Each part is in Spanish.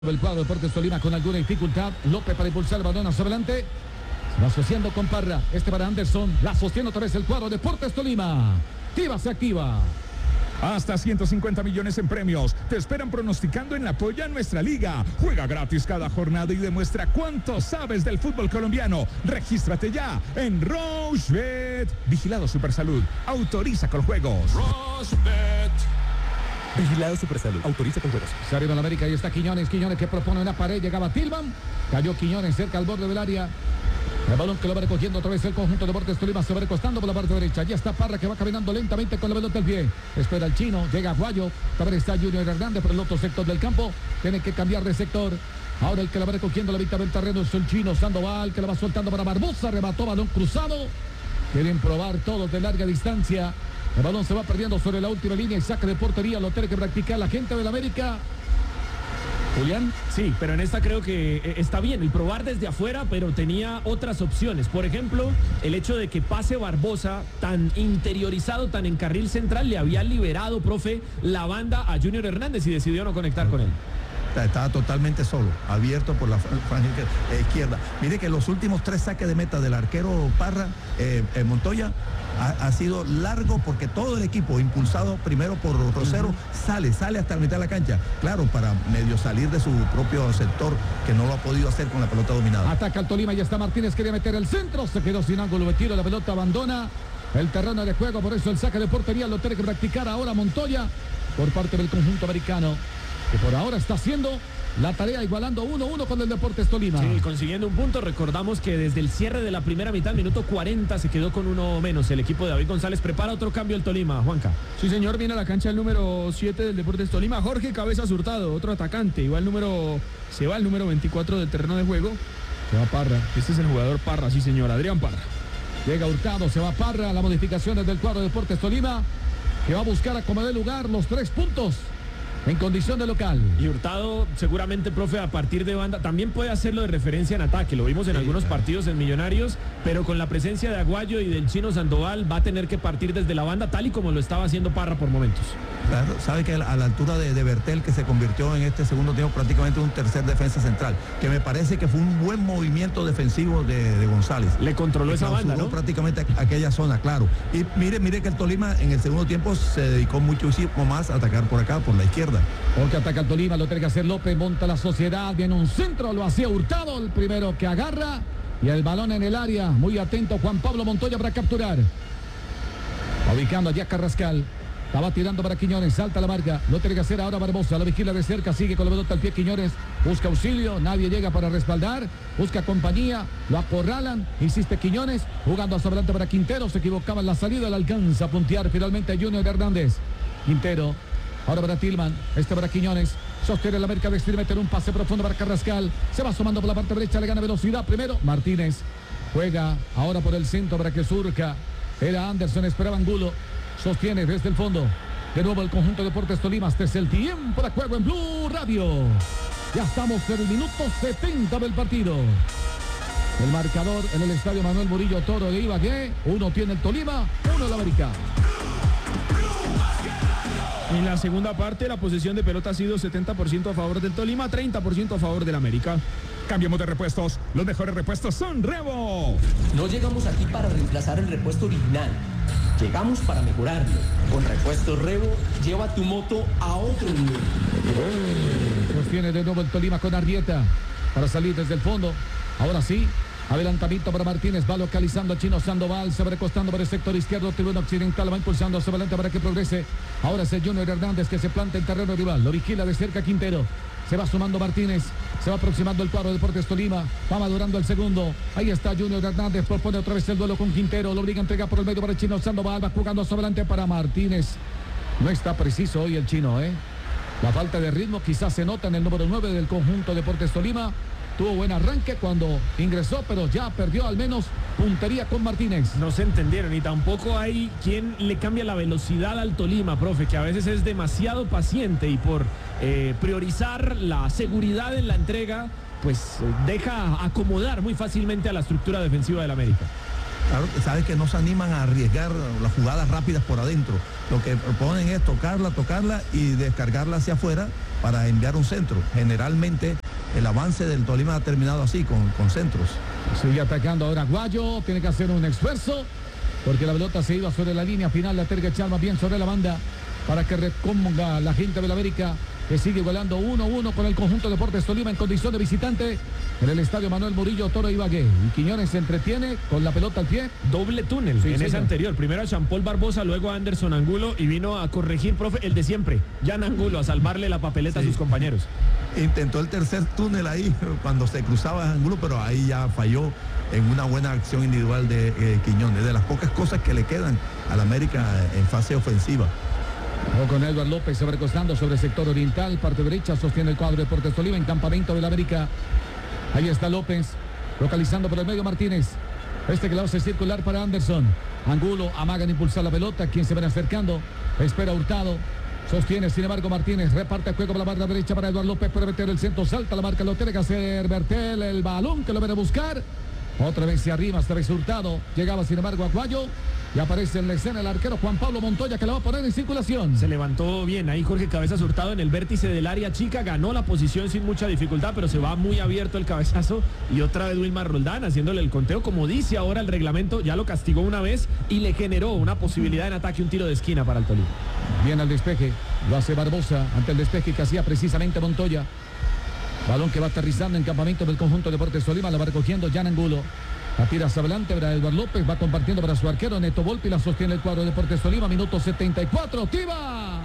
El cuadro de Deportes Tolima con alguna dificultad. López para impulsar el balón hacia adelante. Se va asociando con Parra. Este para Anderson. La sostiene otra vez el cuadro de Deportes Tolima. Tiva se activa. Hasta 150 millones en premios. Te esperan pronosticando en la Polla Nuestra Liga. Juega gratis cada jornada y demuestra cuánto sabes del fútbol colombiano. Regístrate ya en Rochebet. Vigilado Supersalud. Autoriza con juegos. Rochebet. Vigilado Supersalud. Autoriza con juegos. Se arriba en la América y está Quiñones. Quiñones que propone una pared. Llegaba Tillman. Cayó Quiñones cerca al borde del área. El balón que lo va recogiendo otra vez el conjunto de Deportes Tolima. Se va recostando por la parte derecha. Ya está Parra que va caminando lentamente con la pelota al pie. Espera el chino. Llega Aguayo. También está Junior Hernández por el otro sector del campo. Tiene que cambiar de sector. Ahora el que la va recogiendo la mitad del terreno es el chino Sandoval, que la va soltando para Barbosa. Remató balón cruzado. Quieren probar todos de larga distancia. El balón se va perdiendo sobre la última línea y saque de portería. Lo tiene que practicar la gente del América. Julián. Sí, pero en esta creo que está bien el probar desde afuera, pero tenía otras opciones. Por ejemplo, el hecho de que pase Barbosa tan interiorizado, tan en carril central, le había liberado, profe, la banda a Junior Hernández y decidió no conectar con él. Estaba totalmente solo, abierto por la franja izquierda. Mire que los últimos 3 saques de meta del arquero Parra, Montoya, ha sido largo porque todo el equipo, impulsado primero por Rosero, sale hasta la mitad de la cancha. Claro, para medio salir de su propio sector, que no lo ha podido hacer con la pelota dominada. Ataca el Tolima, ya está Martínez, quería meter el centro, se quedó sin ángulo de tiro, la pelota abandona el terreno de juego, por eso el saque de portería lo tiene que practicar ahora Montoya por parte del conjunto americano, que por ahora está haciendo la tarea igualando 1-1 con el Deportes Tolima. Sí, consiguiendo un punto. Recordamos que desde el cierre de la primera mitad, minuto 40, se quedó con uno menos. El equipo de David González prepara otro cambio el Tolima, Juanca. Sí, señor, viene a la cancha el número 7 del Deportes Tolima, Jorge Cabezas Hurtado, otro atacante. Se va el número 24 del terreno de juego. Se va Parra. Este es el jugador Parra, sí, señor, Adrián Parra. Llega Hurtado, se va Parra. La modificación es del cuadro de Deportes Tolima, que va a buscar a como de lugar los 3 puntos. En condición de local. Y Hurtado seguramente, profe, a partir de banda, también puede hacerlo de referencia en ataque. Lo vimos en algunos partidos en Millonarios, pero con la presencia de Aguayo y del chino Sandoval va a tener que partir desde la banda, tal y como lo estaba haciendo Parra por momentos. Claro, sabe que a la altura de Bertel, que se convirtió en este segundo tiempo prácticamente un tercer defensa central, que me parece que fue un buen movimiento defensivo de González. Le controló esa banda, ¿no? Prácticamente aquella zona, claro. Y mire que el Tolima en el segundo tiempo se dedicó muchísimo más a atacar por acá, por la izquierda. Porque ataca el Tolima, lo tiene que hacer López, monta la Sociedad, viene un centro, lo hacía Hurtado, el primero que agarra, y el balón en el área, muy atento Juan Pablo Montoya para capturar. Ubicando a Jack Carrascal, estaba tirando para Quiñones, salta la marca, lo tiene que hacer ahora Barbosa, lo vigila de cerca, sigue con la pelota al pie Quiñones, busca auxilio, nadie llega para respaldar, busca compañía, lo acorralan, insiste Quiñones, jugando hacia adelante para Quintero, se equivocaba en la salida, le alcanza a puntear finalmente a Junior Hernández. Quintero. Ahora para Tillman, para Quiñones, sostiene la América de Extreme, meter un pase profundo para Carrascal, se va asomando por la parte derecha, le gana velocidad primero, Martínez, juega ahora por el centro para que surca, era Anderson, esperaba Angulo, sostiene desde el fondo, de nuevo el conjunto de Deportes Tolima, este es el tiempo de juego en Blue Radio, ya estamos en el minuto 70 del partido. El marcador en el estadio Manuel Murillo Toro de Ibagué, 1 tiene el Tolima, 1 el América. En la segunda parte, la posesión de pelota ha sido 70% a favor del Tolima, 30% a favor del América. Cambiamos de repuestos. Los mejores repuestos son Revo. No llegamos aquí para reemplazar el repuesto original. Llegamos para mejorarlo. Con Repuestos Revo, lleva tu moto a otro nivel. Sostiene de nuevo el Tolima con Arrieta para salir desde el fondo. Ahora sí. Adelantamiento para Martínez, va localizando a Chino Sandoval, se va recostando por el sector izquierdo, tribuna occidental, va impulsando hacia adelante para que progrese. Ahora es el Junior Hernández que se planta en terreno rival, lo vigila de cerca Quintero, se va sumando Martínez, se va aproximando el cuadro de Deportes Tolima, va madurando el segundo, ahí está Junior Hernández, propone otra vez el duelo con Quintero, lo obliga a entregar por el medio para el Chino Sandoval, va jugando hacia adelante para Martínez. No está preciso hoy el Chino, La falta de ritmo quizás se nota en el número 9 del conjunto Deportes Tolima. Tuvo buen arranque cuando ingresó, pero ya perdió al menos puntería con Martínez. No se entendieron y tampoco hay quien le cambia la velocidad al Tolima, profe, que a veces es demasiado paciente y por priorizar la seguridad en la entrega, pues deja acomodar muy fácilmente a la estructura defensiva del América. Claro, sabes que no se animan a arriesgar las jugadas rápidas por adentro. Lo que proponen es tocarla y descargarla hacia afuera para enviar un centro. Generalmente el avance del Tolima ha terminado así, con centros. Sigue atacando ahora Aguayo, tiene que hacer un esfuerzo porque la pelota se iba sobre la línea final, la tiene que echar más bien sobre la banda para que reponga la gente de la América, que sigue igualando 1-1 con el conjunto de Deportes Tolima en condición de visitante en el estadio Manuel Murillo Toro Ibagué. Y Quiñones se entretiene con la pelota al pie. Doble túnel en esa anterior. Primero a Jean-Paul Barbosa, luego a Anderson Angulo y vino a corregir, profe, el de siempre, Jan Angulo, a salvarle la papeleta a sus compañeros. Intentó el tercer túnel ahí cuando se cruzaba Angulo, pero ahí ya falló en una buena acción individual de Quiñones. De las pocas cosas que le quedan al América en fase ofensiva. O con Edward López sobrecostando sobre el sector oriental, parte derecha, sostiene el cuadro de Deportes Tolima en campamento de la América. Ahí está López, localizando por el medio Martínez. Que la hace circular para Anderson. Angulo amaga en impulsar la pelota, quien se viene acercando, espera Hurtado. Sostiene, sin embargo, Martínez, reparte el juego por la banda derecha para Edward López, para meter el centro, salta la marca, lo tiene que hacer Bertel, el balón que lo viene a buscar. Otra vez se arrima, esta vez Hurtado. Llegaba, sin embargo, Aguayo. Y aparece en la escena el arquero Juan Pablo Montoya, que la va a poner en circulación. Se levantó bien ahí Jorge Cabezas Hurtado en el vértice del área chica. Ganó la posición sin mucha dificultad, pero se va muy abierto el cabezazo. Y otra vez Wilmar Roldán haciéndole el conteo. Como dice ahora el reglamento, ya lo castigó una vez y le generó una posibilidad en ataque, un tiro de esquina para el Tolima. Bien al despeje. Lo hace Barbosa ante el despeje que hacía precisamente Montoya. Balón que va aterrizando en campamento del conjunto de Deportes Tolima. La va recogiendo Jan Angulo. La tira hacia adelante para Edward López. Va compartiendo para su arquero Neto Volpi. La sostiene el cuadro de Deportes Tolima. Minuto 74. ¡Tiva!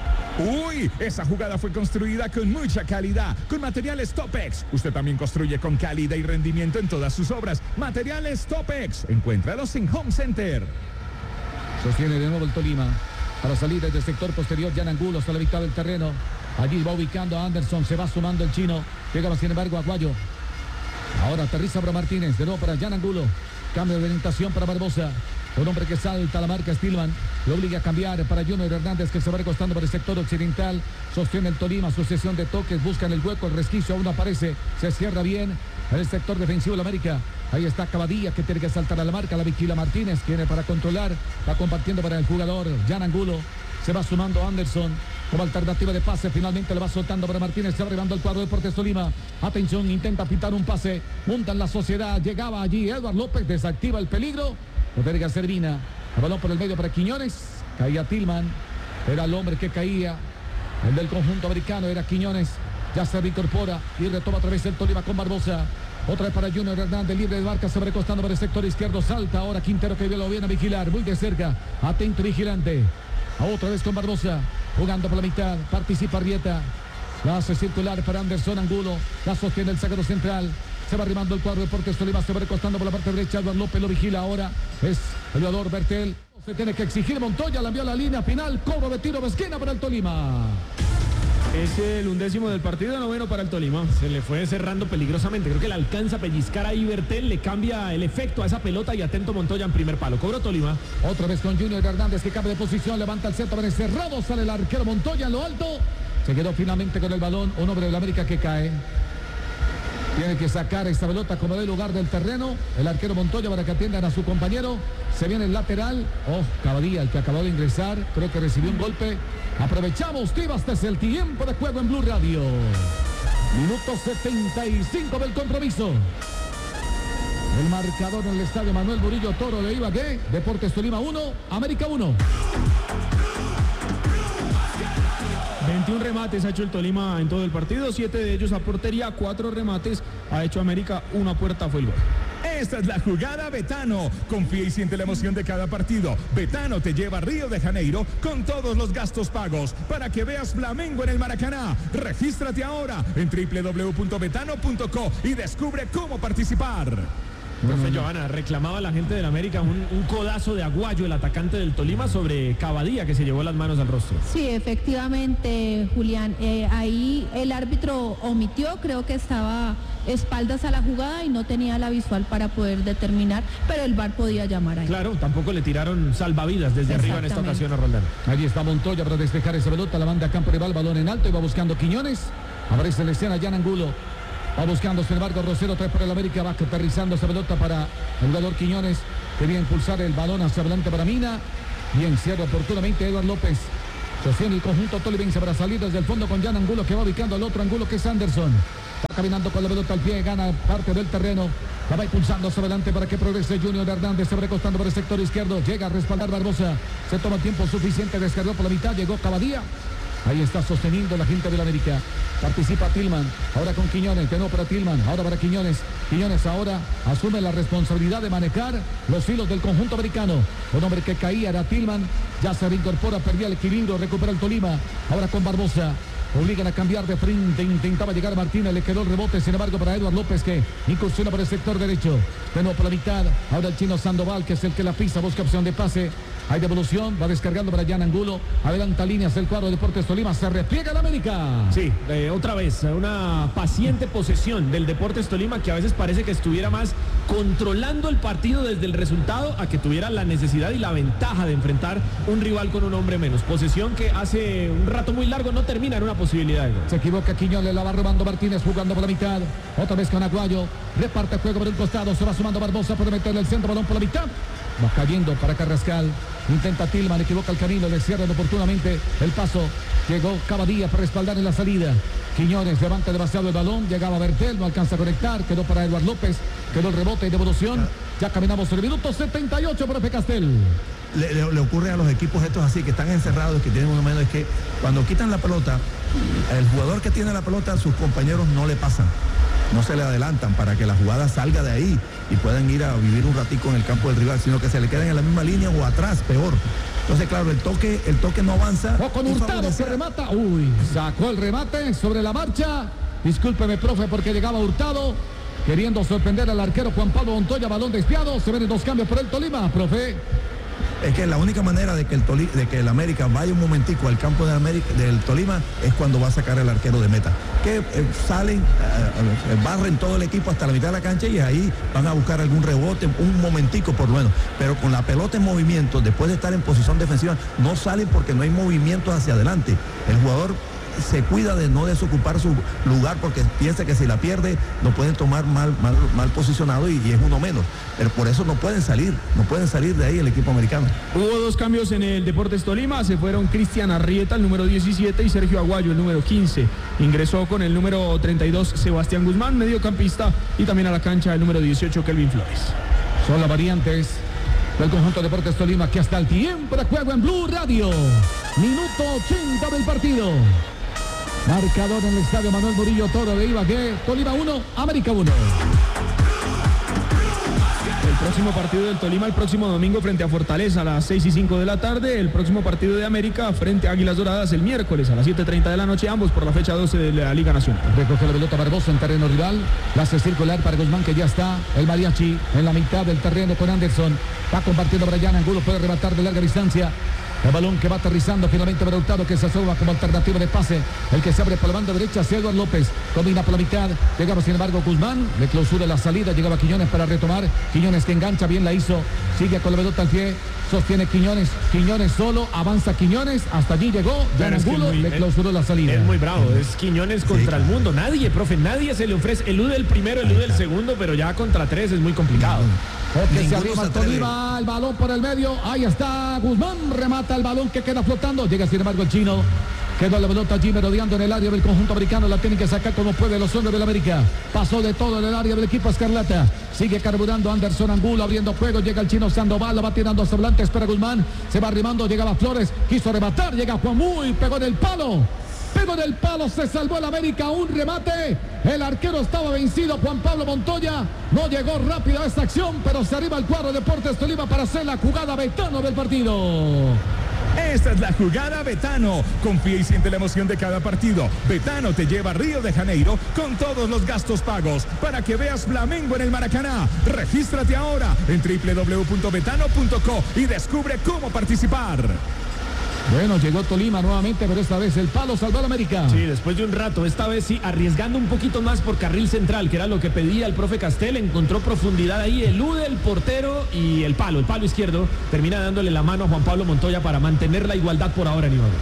Uy, esa jugada fue construida con mucha calidad, con materiales Topex. Usted también construye con calidad y rendimiento en todas sus obras. Materiales Topex. Encuéntralos en Home Center. Sostiene de nuevo el Tolima. Para salir desde el sector posterior, Jan Angulo hasta la mitad del terreno. Allí va ubicando a Anderson. Se va sumando el chino. Llega sin embargo Aguayo. Ahora aterriza para Martínez, de nuevo para Jan Angulo. Cambio de orientación para Barbosa. Un hombre que salta, la marca Stillman. Lo obliga a cambiar para Junior Hernández, que se va recostando por el sector occidental. Sostiene el Tolima, sucesión de toques. Buscan el hueco, el resquicio aún no aparece. Se cierra bien en el sector defensivo de la América. Ahí está Cavadilla, que tiene que saltar a la marca. La vigila Martínez, tiene para controlar. Va compartiendo para el jugador Jan Angulo. Se va sumando Anderson como alternativa de pase. Finalmente le va soltando para Martínez. Se va arribando el cuadro de Deportes Tolima. Atención, intenta pintar un pase. Montan la sociedad. Llegaba allí Edward López. Desactiva el peligro. Lo tiene que hacer Vina. El balón por el medio para Quiñones. Caía Tillman. Era el hombre que caía. El del conjunto americano era Quiñones. Ya se reincorpora y retoma otra vez el Tolima con Barbosa. Otra vez para Junior Hernández, libre de marca, se va recostando por el sector izquierdo. Salta ahora Quintero, que lo viene a vigilar. Muy de cerca. Atento vigilante. Otra vez con Barbosa, jugando por la mitad, participa Arrieta, la hace circular para Anderson Angulo, la sostiene el zaguero central, se va arrimando el cuadro de Deportes Tolima, se va recostando por la parte derecha, Edward López lo vigila ahora, es el jugador Bertel, se tiene que exigir Montoya, la envió a la línea final, cobro de tiro de esquina para el Tolima. Es el 11º del partido, noveno para el Tolima. Se le fue cerrando peligrosamente. Creo que le alcanza a pellizcar ahí Bertel, le cambia el efecto a esa pelota y atento Montoya en primer palo. Cobro Tolima. Otra vez con Junior Hernández, que cambia de posición, levanta el centro, viene cerrado, sale el arquero Montoya en lo alto. Se quedó finalmente con el balón, un hombre de la América que cae. Tiene que sacar esta pelota como de lugar del terreno. El arquero Montoya para que atiendan a su compañero. Se viene el lateral. Oh, Cavadilla, el que acabó de ingresar. Creo que recibió un golpe. Aprovechamos, Tivas, desde el tiempo de juego en Blue Radio. Minuto 75 del compromiso. El marcador en el estadio Manuel Murillo Toro de Ibagué. Deportes Tolima 1, América 1. 21 remates ha hecho el Tolima en todo el partido, 7 de ellos a portería, 4 remates ha hecho América, 1 a puerta fue el gol. Esta es la jugada Betano. Confía y siente la emoción de cada partido. Betano te lleva a Río de Janeiro con todos los gastos pagos para que veas Flamengo en el Maracaná. Regístrate ahora en www.betano.co y descubre cómo participar. Profe Johanna, reclamaba la gente del América un codazo de Aguayo, el atacante del Tolima, sobre Cavadilla, que se llevó las manos al rostro. Sí, efectivamente, Julián. Ahí el árbitro omitió, creo que estaba espaldas a la jugada y no tenía la visual para poder determinar, pero el VAR podía llamar ahí. Claro, tampoco le tiraron salvavidas desde arriba en esta ocasión a Roldán. Allí está Montoya para despejar esa pelota, la manda a campo rival, balón en alto y va buscando Quiñones. Aparece en la escena Jan Angulo. Va buscando, sin embargo, Rosero, 3 por el América, va aterrizando esa pelota para el jugador Quiñones. Quería impulsar el balón hacia adelante para Mina. Bien, cierra oportunamente Eduardo López. Sostiene el conjunto tolimense para salir desde el fondo con Jan Angulo, que va ubicando al otro Angulo, que es Anderson. Va caminando con la pelota al pie, gana parte del terreno. La va impulsando hacia adelante para que progrese Junior Hernández. Se va recostando por el sector izquierdo. Llega a respaldar Barbosa. Se toma tiempo suficiente. Descargó por la mitad. Llegó Cavadía. Ahí está sosteniendo la gente del América. Participa Tillman. Ahora con Quiñones. De nuevo para Tillman. Ahora para Quiñones. Quiñones ahora asume la responsabilidad de manejar los hilos del conjunto americano. Un hombre que caía era Tillman. Ya se reincorpora. Perdía el equilibrio. Recupera el Tolima. Ahora con Barbosa. Obligan a cambiar de frente. Intentaba llegar a Martínez. Le quedó el rebote. Sin embargo, para Eduardo López, que incursiona por el sector derecho. De nuevo por la mitad. Ahora el chino Sandoval, que es el que la pisa. Busca opción de pase. Hay devolución. Va descargando para Jan Angulo. Adelanta líneas el cuadro de Deportes Tolima. Se repliega el América. Sí, otra vez. Una paciente posesión del Deportes Tolima, que a veces parece que estuviera más controlando el partido desde el resultado a que tuviera la necesidad y la ventaja de enfrentar un rival con un hombre menos. Posesión que hace un rato muy largo no termina en una posibilidad de gol. Se equivoca Quiñones, la va robando Martínez, jugando por la mitad. Otra vez con Aguayo. Reparte el juego por un costado. Se va sumando Barbosa. Puede meterle el centro, balón por la mitad. Va cayendo para Carrascal. Intenta Tillman, equivoca el camino, le cierran oportunamente el paso. Llegó Cavadía para respaldar en la salida. Quiñones levanta demasiado el balón. Llegaba Bertel, no alcanza a conectar. Quedó para Eduardo López. Quedó el rebote y devolución. Ya caminamos el minuto 78 para F. Castel. Le ocurre a los equipos estos así, que están encerrados, que tienen uno menos, es que cuando quitan la pelota, el jugador que tiene la pelota, sus compañeros no le pasan. No se le adelantan para que la jugada salga de ahí y puedan ir a vivir un ratico en el campo del rival, sino que se le queden en la misma línea o atrás, peor. Entonces, claro, el toque no avanza. O con Hurtado se remata. Uy, sacó el remate sobre la marcha. Discúlpeme, profe, porque llegaba Hurtado queriendo sorprender al arquero Juan Pablo Montoya. Balón desviado. Se ven dos cambios por el Tolima, profe. Es que la única manera de que el América vaya un momentico al campo del Tolima es cuando va a sacar el arquero de meta. Que salen, barren todo el equipo hasta la mitad de la cancha y ahí van a buscar algún rebote, un momentico por lo menos. Pero con la pelota en movimiento, después de estar en posición defensiva, no salen porque no hay movimientos hacia adelante. El jugador se cuida de no desocupar su lugar porque piensa que si la pierde lo pueden tomar mal posicionado y es uno menos, pero por eso no pueden salir de ahí el equipo americano. Hubo dos cambios en el Deportes Tolima, se fueron Cristian Arrieta, el número 17, y Sergio Aguayo, el número 15. Ingresó con el número 32 Sebastián Guzmán, mediocampista, y también a la cancha el número 18 Kelvin Flores. Son las variantes del conjunto Deportes Tolima, que hasta el tiempo de juego en Blue Radio. Minuto 80 del partido. Marcador en el estadio Manuel Murillo Toro de Ibagué. Tolima 1, América 1. El próximo partido del Tolima el próximo domingo frente a Fortaleza a las 6:05 de la tarde. El próximo partido de América frente a Águilas Doradas el miércoles a las 7:30 de la noche, ambos por la fecha 12 de la Liga Nacional. Recoge la pelota Barbosa en terreno rival. La hace circular para Guzmán, que ya está. El mariachi en la mitad del terreno con Anderson. Va compartiendo para Jan Angulo, puede rematar de larga distancia. El balón que va aterrizando finalmente para Hurtado, que se asoma como alternativa de pase. El que se abre por la banda derecha hacia Eduardo López. Combina por la mitad. Llegaba sin embargo Guzmán. Le clausura la salida. Llegaba Quiñones para retomar. Quiñones que engancha. Bien la hizo. Sigue con la pelota al pie. Sostiene Quiñones. Quiñones solo. Avanza Quiñones. Hasta allí llegó. Jan Angulo le clausuró la salida. Es muy bravo. Es Quiñones contra el mundo. Nadie, profe. Nadie se le ofrece. Elude el primero, elude el segundo. Pero ya contra tres es muy complicado. Porque se arriba el Tolima, el balón por el medio, ahí está Guzmán, remata el balón que queda flotando, llega sin embargo el chino, quedó la pelota allí merodeando en el área del conjunto americano, la tienen que sacar como puede los hombres del América, pasó de todo en el área del equipo Escarlata, sigue carburando Anderson Angulo, abriendo juego, llega el chino Sandoval, la va tirando hacia adelante, espera Guzmán, se va arrimando, llegaba Flores, quiso rematar, llega Juan Muy, pegó en el palo. Pegó del palo, se salvó el América, un remate. El arquero estaba vencido, Juan Pablo Montoya. No llegó rápido a esta acción, pero se arriba el cuadro de Deportes Tolima para hacer la jugada Betano del partido. Esta es la jugada Betano. Confía y siente la emoción de cada partido. Betano te lleva a Río de Janeiro con todos los gastos pagos para que veas Flamengo en el Maracaná. Regístrate ahora en www.betano.co y descubre cómo participar. Bueno, llegó Tolima nuevamente, pero esta vez el palo salvó al América. Sí, después de un rato, esta vez sí, arriesgando un poquito más por carril central, que era lo que pedía el profe Castel, encontró profundidad ahí, elude el portero y el palo izquierdo, termina dándole la mano a Juan Pablo Montoya para mantener la igualdad por ahora en Ibagué.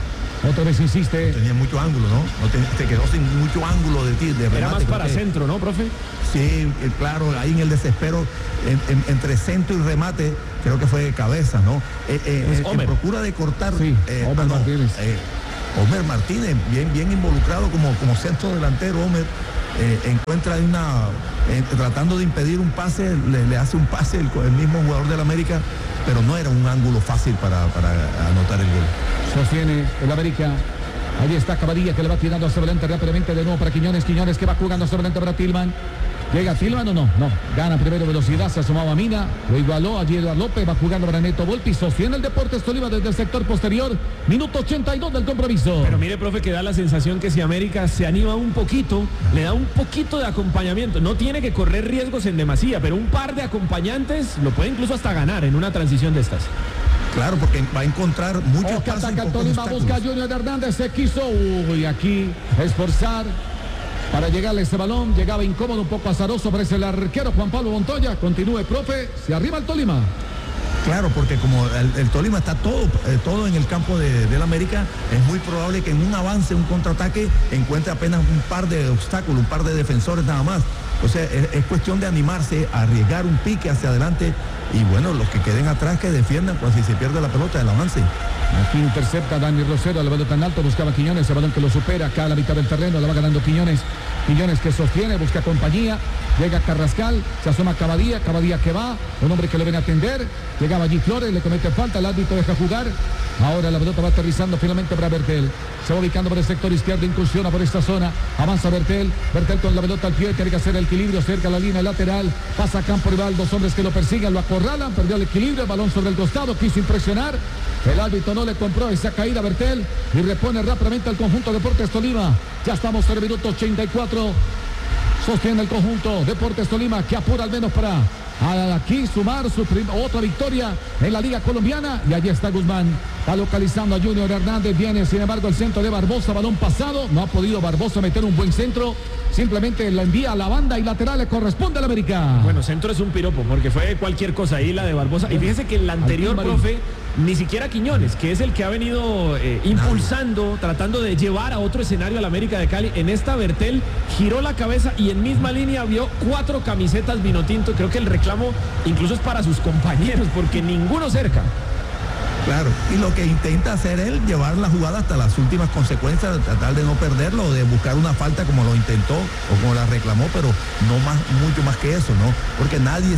Otra vez insiste. Tenía mucho ángulo, ¿no? Te quedó sin mucho ángulo de remate. Era más para centro, ¿no, profe? Sí, claro, ahí en el desespero, entre centro y remate, creo que fue cabeza, ¿no? En procura de cortar. Sí, Homer Martínez. Homer Martínez, bien involucrado como centro delantero, Homer. Encuentra tratando de impedir un pase, le hace un pase el mismo jugador del América, pero no era un ángulo fácil para anotar el gol. Sostiene el América. Ahí está Cavadilla que le va tirando hacia adelante rápidamente de nuevo para Quiñones que va jugando hacia adelante para Tillman. ¿Llega Tillman o no? No. Gana primero velocidad, se asomaba Mina, lo igualó allí Eduardo López, va jugando para Neto Volpi, sostiene el Deportes Tolima desde el sector posterior, minuto 82 del compromiso. Pero mire, profe, que da la sensación que si América se anima un poquito, le da un poquito de acompañamiento, no tiene que correr riesgos en demasía, pero un par de acompañantes lo puede incluso hasta ganar en una transición de estas. Claro, porque va a encontrar muchos pasos. Ataca el Tolima, busca Junior Hernández, se quiso, aquí esforzar para llegarle ese balón, llegaba incómodo, un poco azaroso, parece el arquero Juan Pablo Montoya. Continúe, profe, se arriba el Tolima. Claro, porque como el Tolima está todo en el campo del América, es muy probable que en un avance, un contraataque, encuentre apenas un par de obstáculos, un par de defensores nada más. O sea, es cuestión de animarse, a arriesgar un pique hacia adelante y bueno, los que queden atrás que defiendan cuando si se pierde la pelota, el avance. Aquí intercepta Dani Rosero, la pelota en alto, buscaba Quiñones, el balón que lo supera acá a la mitad del terreno, la va ganando Quiñones que sostiene, busca compañía, llega Carrascal, se asoma Cavadilla que va, un hombre que lo viene a atender, llegaba allí Flores, le comete falta, el árbitro deja jugar, ahora la pelota va aterrizando finalmente para Bertel, se va ubicando por el sector izquierdo, incursiona por esta zona, avanza Bertel con la pelota al pie, tiene que hacer el equilibrio cerca a la línea lateral, pasa a campo rival, dos hombres que lo persiguen, lo acorralan, perdió el equilibrio, el balón sobre el costado, quiso impresionar, el árbitro no le compró esa caída a Bertel y repone rápidamente al conjunto Deportes Tolima. Ya estamos en el minuto 84. Sostiene el conjunto Deportes Tolima que apura al menos para aquí sumar su otra victoria en la Liga Colombiana. Y allí está Guzmán. Está localizando a Junior Hernández. Viene sin embargo el centro de Barbosa. Balón pasado. No ha podido Barbosa meter un buen centro. Simplemente la envía a la banda y lateral le corresponde al América. Bueno, centro es un piropo porque fue cualquier cosa ahí la de Barbosa. Y fíjese que en la anterior, profe, ni siquiera Quiñones, que es el que ha venido impulsando, tratando de llevar a otro escenario al América de Cali. En esta Bertel giró la cabeza y en misma línea vio 4 camisetas vinotinto. Creo que el reclamo incluso es para sus compañeros porque ninguno cerca. Claro, y lo que intenta hacer él, llevar la jugada hasta las últimas consecuencias, tratar de no perderlo, de buscar una falta como lo intentó o como la reclamó, pero no mucho más que eso, ¿no? Porque nadie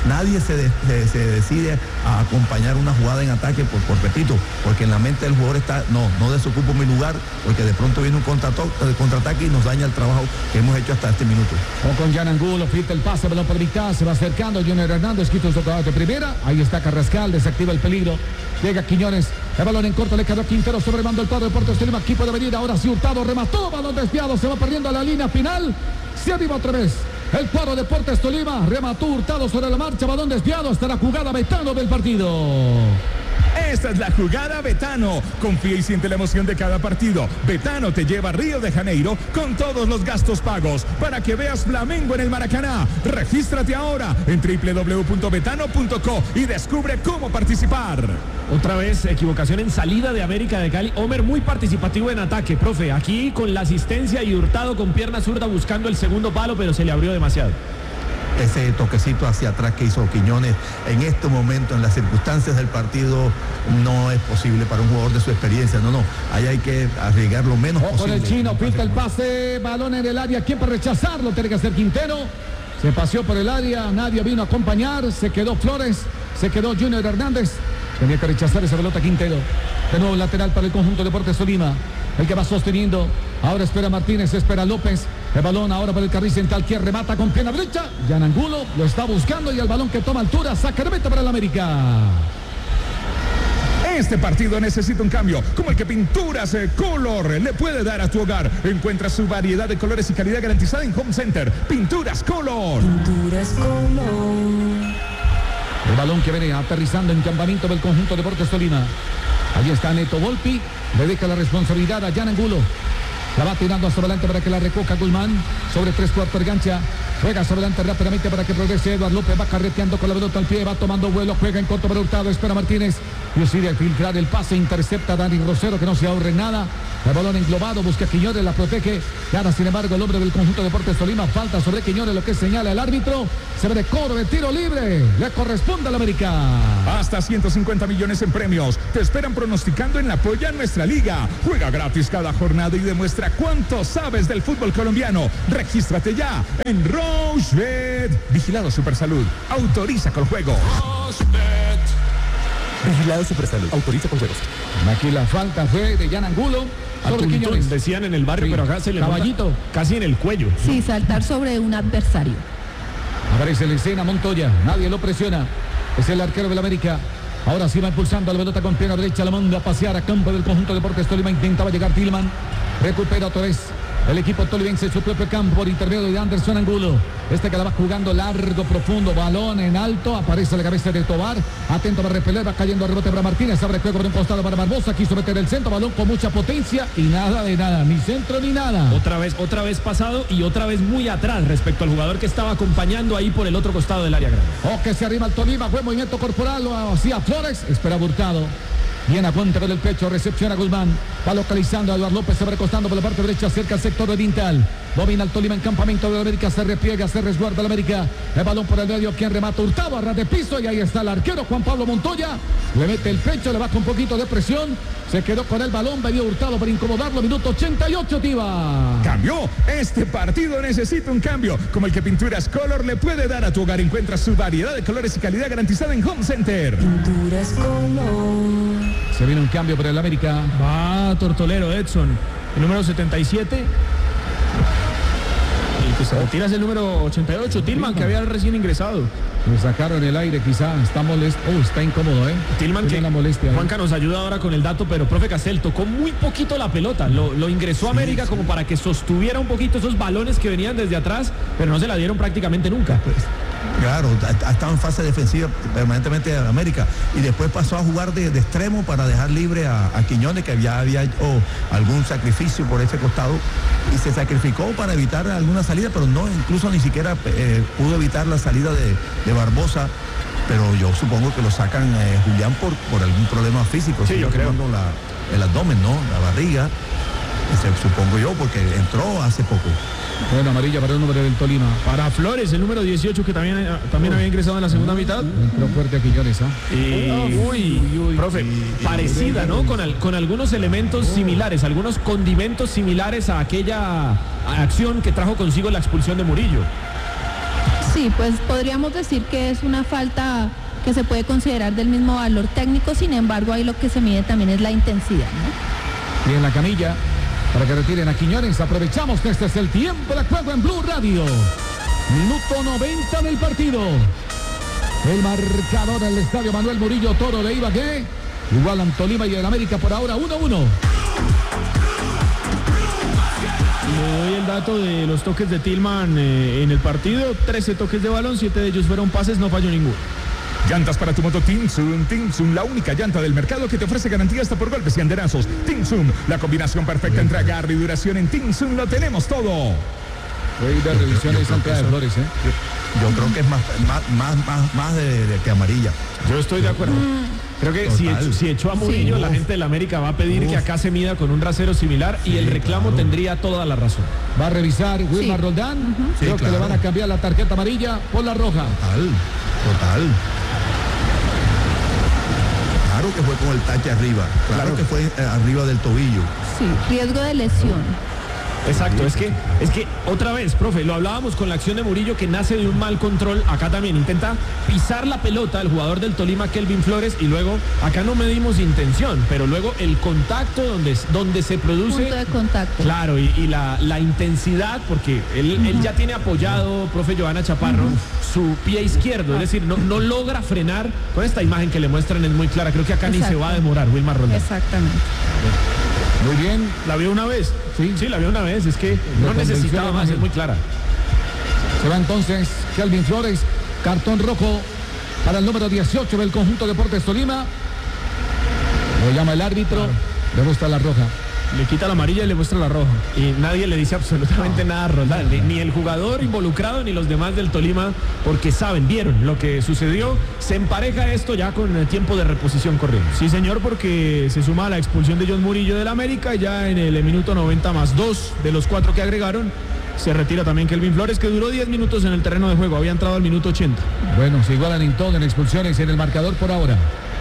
se decide a acompañar una jugada en ataque, repito, porque en la mente del jugador está, no desocupo mi lugar, porque de pronto viene un contraataque y nos daña el trabajo que hemos hecho hasta este minuto. O con Jan Angulo, filtra el pase, balón por mitad, se va acercando Junior Hernández, quita un tocador de primera, ahí está Carrascal, desactiva el peligro. Llega Quiñones, el balón en corto, le quedó Quintero sobre mando el cuadro de Deportes Tolima, aquí puede venir, ahora sí Hurtado, remató, balón desviado, se va perdiendo a la línea final, se arriba otra vez, el cuadro de Deportes Tolima, remató Hurtado sobre la marcha, balón desviado, hasta la jugada Betano del partido. Esta es la jugada Betano. Confía y siente la emoción de cada partido. Betano te lleva a Río de Janeiro con todos los gastos pagos para que veas Flamengo en el Maracaná. Regístrate ahora en www.betano.co y descubre cómo participar. Otra vez equivocación en salida de América de Cali. Homer muy participativo en ataque, profe. Aquí con la asistencia y Hurtado con pierna zurda buscando el segundo palo, pero se le abrió demasiado. Ese toquecito hacia atrás que hizo Quiñones en este momento, en las circunstancias del partido, no es posible para un jugador de su experiencia. No, ahí hay que arriesgar lo menos posible. Con el chino, pinta el pase, balón en el área, ¿quién para rechazarlo? Tiene que hacer Quintero. Se paseó por el área, nadie vino a acompañar, se quedó Flores, se quedó Junior Hernández. Tenía que rechazar esa pelota Quintero. De nuevo lateral para el conjunto de Deportes Tolima. El que va sosteniendo. Ahora espera Martínez, espera López. El balón ahora para el carril central. Quien remata con pierna derecha. Jan Angulo lo está buscando y el balón que toma altura. Saca de meta para el América. Este partido necesita un cambio, como el que Pinturas Color le puede dar a tu hogar. Encuentra su variedad de colores y calidad garantizada en Home Center. Pinturas Color. Pinturas Color. El balón que viene aterrizando en campamento del conjunto de Deportes Tolima. Allí está Neto Volpi. Le deja la responsabilidad a Jan Angulo. La va tirando hacia adelante para que la recoja Guzmán. Sobre 3/4 de cancha. Juega hacia adelante rápidamente para que progrese Eduardo López. Va carreteando con la pelota al pie. Va tomando vuelo. Juega en corto para Hurtado. Espera Martínez. Decide filtrar el pase. Intercepta a Dani Rosero, que no se ahorre nada. El balón englobado. Busca a Quiñones. La protege. Gana, sin embargo, el hombre del conjunto de Deportes Tolima. Falta sobre Quiñones, lo que señala el árbitro. Se ve de cobro de tiro libre. Le corresponde al América. Hasta 150 millones en premios. Te esperan pronosticando en la Polla Nuestra Liga. Juega gratis cada jornada y demuestra cuánto sabes del fútbol colombiano. Regístrate ya en Rochebet. Vigilado Supersalud. Autoriza con juego. Vigilado Supersalud. Autoriza con juegos. Aquí la falta fue de Jan Angulo sobre Quiñones. Decían en el barrio, pero acá se le caballito monta casi en el cuello. Sí, saltar sobre un adversario. Aparece en la escena Montoya. Nadie lo presiona. Es el arquero del América. Ahora sí va impulsando a la pelota con pierna derecha. La manda a pasear a campo del conjunto de Deportes Tolima. Intentaba llegar Tillman. Recupera otra vez el equipo tolimense su propio campo por intermedio de Anderson Angulo. Este que la va jugando largo, profundo, balón en alto. Aparece la cabeza de Tobar. Atento para repeler, va cayendo a rebote para Martínez. Abre el juego por un costado para Barbosa. Quiso meter el centro, balón con mucha potencia y nada de nada, ni centro ni nada. Otra vez pasado y otra vez muy atrás respecto al jugador que estaba acompañando ahí por el otro costado del área grande. O que se arriba el Tolima, buen movimiento corporal, lo hacía Flores, espera Hurtado. Bien a cuenta con el pecho, recepciona Guzmán. Va localizando a Eduardo López, se va recostando por la parte derecha, cerca al sector de Dintal. Domina el Tolima en campamento de la América, se repliega, se resguarda la América. El balón por el medio, quien remata Hurtado, a ras de piso, y ahí está el arquero Juan Pablo Montoya. Le mete el pecho, le baja un poquito de presión. Se quedó con el balón, venía Hurtado para incomodarlo, minuto 88, Tiva. Cambió. Este partido necesita un cambio, como el que Pinturas Color le puede dar a tu hogar. Encuentra su variedad de colores y calidad garantizada en Home Center. Pinturas Color. Se viene un cambio para el América. Va Tortolero, Edson, el número 77. El que se retira es el número 88, Tillman, que había recién ingresado. Le sacaron el aire, quizá está molesto. Está incómodo, Tillman, que la molestia. Juanca nos ayuda ahora con el dato, pero profe Castel tocó muy poquito la pelota. Lo ingresó a América como para que sostuviera un poquito esos balones que venían desde atrás, pero no se la dieron prácticamente nunca. Claro, ha estado en fase defensiva permanentemente de América y después pasó a jugar de extremo para dejar libre a Quiñones, que ya había hecho algún sacrificio por ese costado y se sacrificó para evitar alguna salida, pero no, incluso ni siquiera pudo evitar la salida de Barbosa. Pero yo supongo que lo sacan Julián por algún problema físico. Sí, yo creo. El abdomen, ¿no? La barriga, supongo yo, porque entró hace poco. Bueno, amarilla para el número del Tolima. Para Flores, el número 18, que también había ingresado en la segunda mitad. Entró fuerte a Quiñones, Profe, parecida, ¿no? Con algunos elementos similares, algunos condimentos similares a aquella acción que trajo consigo la expulsión de Murillo. Sí, pues podríamos decir que es una falta que se puede considerar del mismo valor técnico, sin embargo ahí lo que se mide también es la intensidad, ¿no? Y en la camilla, para que retiren a Quiñones, aprovechamos que este es el tiempo de juego en Blue Radio. Minuto 90 del partido. El marcador del estadio Manuel Murillo Toro de Ibagué. Igualan Tolima y el América por ahora 1-1. Le doy el dato de los toques de Tillman en el partido. 13 toques de balón, 7 de ellos fueron pases, no falló ninguno. Llantas para tu moto Tinsun. Tinsun, la única llanta del mercado que te ofrece garantía hasta por golpes y anderazos. Tinsun, la combinación perfecta entre agarre y duración. En Tinsun lo tenemos todo. Voy a ir de revisión de Santa de Flores, Yo creo que es más de que amarilla. Yo estoy de acuerdo. Creo que si echó a Murillo, la gente del América va a pedir que acá se mida con un rasero similar y el reclamo tendría toda la razón. Va a revisar Wilmar Roldán. Creo que le van a cambiar la tarjeta amarilla por la roja. Total. Claro que fue con el tache arriba. Claro que fue arriba del tobillo. Sí, riesgo de lesión. Exacto, es que otra vez, profe, lo hablábamos con la acción de Murillo que nace de un mal control. Acá también intenta pisar la pelota el jugador del Tolima, Kelvin Flores, y luego acá no medimos intención, pero luego el contacto donde se produce punto de contacto. Claro, y la intensidad, porque él ya tiene apoyado, profe Johanna Chaparro, su pie izquierdo, es decir, no logra frenar. Con esta imagen que le muestran es muy clara. Creo que acá ni se va a demorar Wilmar Roldán. Exactamente. Muy bien. ¿La vio una vez? Sí, la vio una vez, es que no necesitaba más, es muy clara. Se va entonces Kelvin Flores, cartón rojo para el número 18 del conjunto Deportes Tolima. Lo llama el árbitro, le gusta la roja. Le quita la amarilla y le muestra la roja. Y nadie le dice absolutamente nada a Roldán, ni el jugador involucrado ni los demás del Tolima, porque vieron lo que sucedió. Se empareja esto ya con el tiempo de reposición corriendo. Sí, señor, porque se suma a la expulsión de John Murillo del América, ya en el minuto 90 más 2 de los 4 que agregaron. Se retira también Kelvin Flores, que duró 10 minutos en el terreno de juego, había entrado al minuto 80. Bueno, se igualan en todo, en expulsiones y en el marcador por ahora.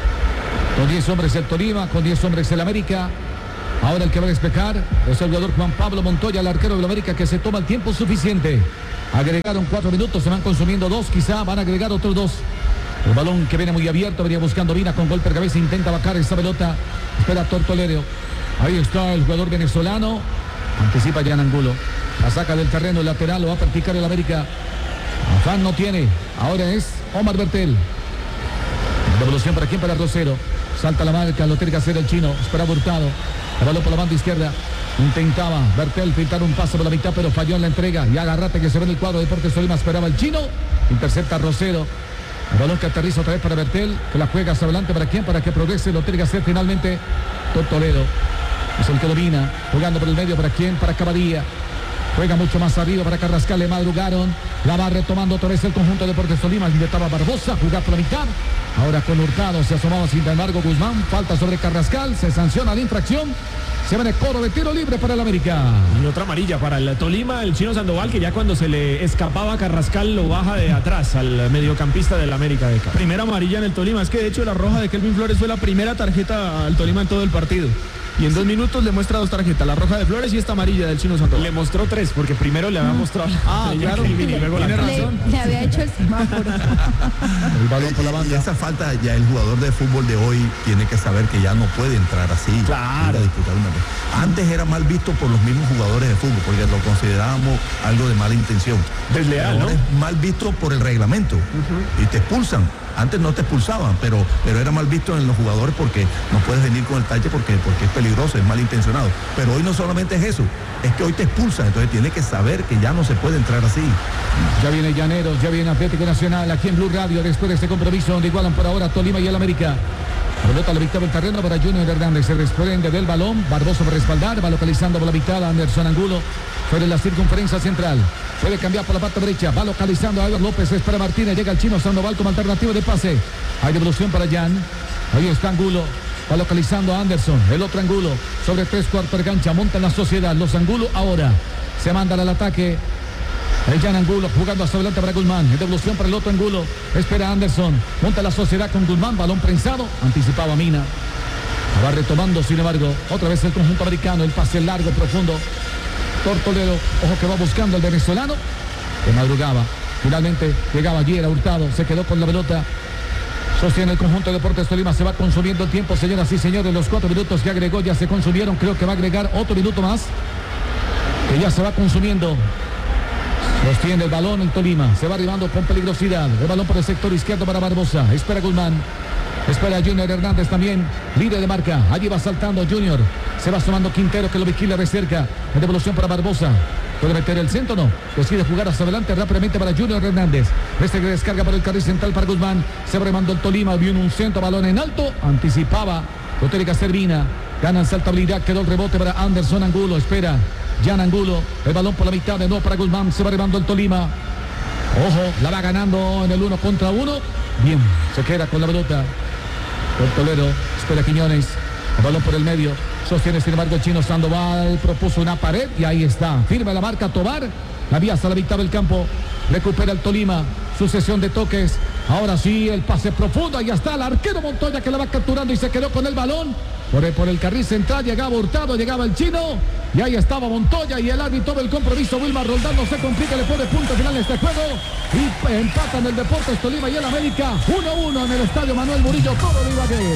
Con 10 hombres el Tolima, con 10 hombres el América. Ahora el que va a despejar es el jugador Juan Pablo Montoya, el arquero del América, que se toma el tiempo suficiente. Agregaron 4 minutos, se van consumiendo 2, quizá van a agregar otros 2. El balón que viene muy abierto, venía buscando Vina con golpe de cabeza, intenta bajar esta pelota. Espera Tortolero. Ahí está el jugador venezolano. Anticipa Jan Angulo. La saca del terreno lateral, lo va a practicar el América. Afán no tiene. Ahora es Omar Bertel. Devolución para quién, para Rosero. Salta la marca, lo tiene que hacer el chino. Espera Hurtado. El balón por la banda izquierda. Intentaba Bertel filtrar un paso por la mitad, pero falló en la entrega. Y agarrate que se ve en el cuadro de Deportes Tolima. Esperaba el chino. Intercepta Rosero. El balón que aterriza otra vez para Bertel, que la juega hacia adelante. ¿Para quién? Para que progrese. Lo tiene que hacer finalmente Toledo. Es el que domina. Jugando por el medio. ¿Para quién? Para Cavadía. Juega mucho más arriba para Carrascal. Le madrugaron. La va retomando otra vez el conjunto de Deportes Tolima. Intentaba Barbosa jugar por la mitad. Ahora con Hurtado se asomaba sin embargo Guzmán. Falta sobre Carrascal. Se sanciona la infracción. Se va en el coro de tiro libre para el América. Y otra amarilla para el Tolima, el chino Sandoval, que ya cuando se le escapaba a Carrascal lo baja de atrás al mediocampista del América de Cali. Primera amarilla en el Tolima. Es que de hecho la roja de Kelvin Flores fue la primera tarjeta al Tolima en todo el partido. Y en 2 minutos le muestra 2 tarjetas, la roja de Flores y esta amarilla del chino Sandoval. Le mostró 3, porque primero le había mostrado. Claro, y luego tiene razón. Le había hecho el semáforo. El balón por la banda. Y esa falta, ya el jugador de fútbol de hoy tiene que saber que ya no puede entrar así. Claro. Ir a disputar una vez. Antes era mal visto por los mismos jugadores de fútbol, porque lo considerábamos algo de mala intención. Desleal, ahora ¿no? es mal visto por el reglamento. Y te expulsan. Antes no te expulsaban, pero era mal visto en los jugadores porque no puedes venir con el tache porque es peligroso, es malintencionado. Pero hoy no solamente es eso, es que hoy te expulsan, entonces tienes que saber que ya no se puede entrar así. Ya viene Llaneros, ya viene Atlético Nacional aquí en Blue Radio después de este compromiso donde igualan por ahora Tolima y el América. Pelota a la mitad del terreno para Junior Hernández, se desprende del balón, Barbosa para respaldar, va localizando por la mitad a Anderson Angulo, fuera en la circunferencia central. Puede cambiar por la parte derecha, va localizando a Ever López, espera Martínez, llega el chino Sandoval como alternativa de pase. Hay devolución para Jan, ahí está Angulo, va localizando a Anderson, el otro Angulo, sobre 3/4 de cancha, monta en la sociedad, los Angulo ahora, se mandan al ataque. El Jan Angulo jugando hacia adelante para Guzmán. En devolución para el otro Angulo. Espera Anderson. Monta la sociedad con Guzmán. Balón prensado. Anticipaba Mina. Va retomando, sin embargo, otra vez el conjunto americano. El pase largo, profundo. Tortolero. Ojo que va buscando el venezolano. Que madrugaba. Finalmente llegaba allí, era Hurtado. Se quedó con la pelota. Sostiene el conjunto de Deportes Tolima. Se va consumiendo el tiempo, señoras y señores. Los 4 minutos que agregó ya se consumieron. Creo que va a agregar otro minuto más. Que ya se va consumiendo. Sostiene el balón el Tolima, se va arribando con peligrosidad, el balón por el sector izquierdo para Barbosa, espera Guzmán, espera Junior Hernández también, líder de marca, allí va saltando Junior, se va sumando Quintero que lo vigila de cerca, en devolución para Barbosa, puede meter el centro, no, decide jugar hacia adelante rápidamente para Junior Hernández, que descarga por el carril central para Guzmán, se va remando el Tolima, viene un centro, balón en alto, anticipaba, lo tiene que hacer Vina, ganan saltabilidad, quedó el rebote para Anderson Angulo, espera Jan Angulo, el balón por la mitad de nuevo para Guzmán, se va arribando el Tolima. Ojo, la va ganando en el 1 contra 1. Bien, se queda con la pelota. Tortolero, espera Quiñones, el balón por el medio. Sostiene sin embargo el chino Sandoval, propuso una pared y ahí está. Firma la marca Tobar, la vía hasta la mitad del campo. Recupera el Tolima, sucesión de toques. Ahora sí, el pase profundo, ahí está el arquero Montoya que la va capturando y se quedó con el balón. Por el carril central llegaba Hurtado, llegaba el chino y ahí estaba Montoya y el árbitro del compromiso Wilmar Roldán no se complica, le pone punto final a este juego y empatan el Deportes Tolima y el América 1-1 en el estadio Manuel Murillo, todo de Ibagué.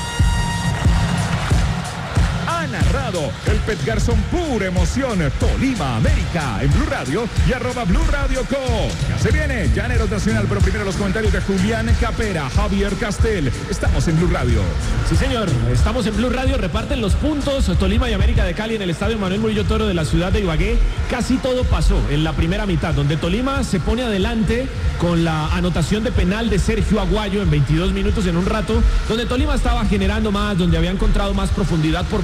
Ha narrado el Pet Garzón, pura emoción, Tolima América en Blue Radio y @Blue Radio Co. Ya se viene Llaneros Nacional, pero primero los comentarios de Julián Capera, Javier Castel. Estamos en Blue Radio. Sí, señor, estamos en Blue Radio, reparten los puntos Tolima y América de Cali en el estadio Manuel Murillo Toro de la ciudad de Ibagué. Casi todo pasó en la primera mitad, donde Tolima se pone adelante con la anotación de penal de Sergio Aguayo en 22 minutos en un rato, donde Tolima estaba generando más, donde había encontrado más profundidad por banda,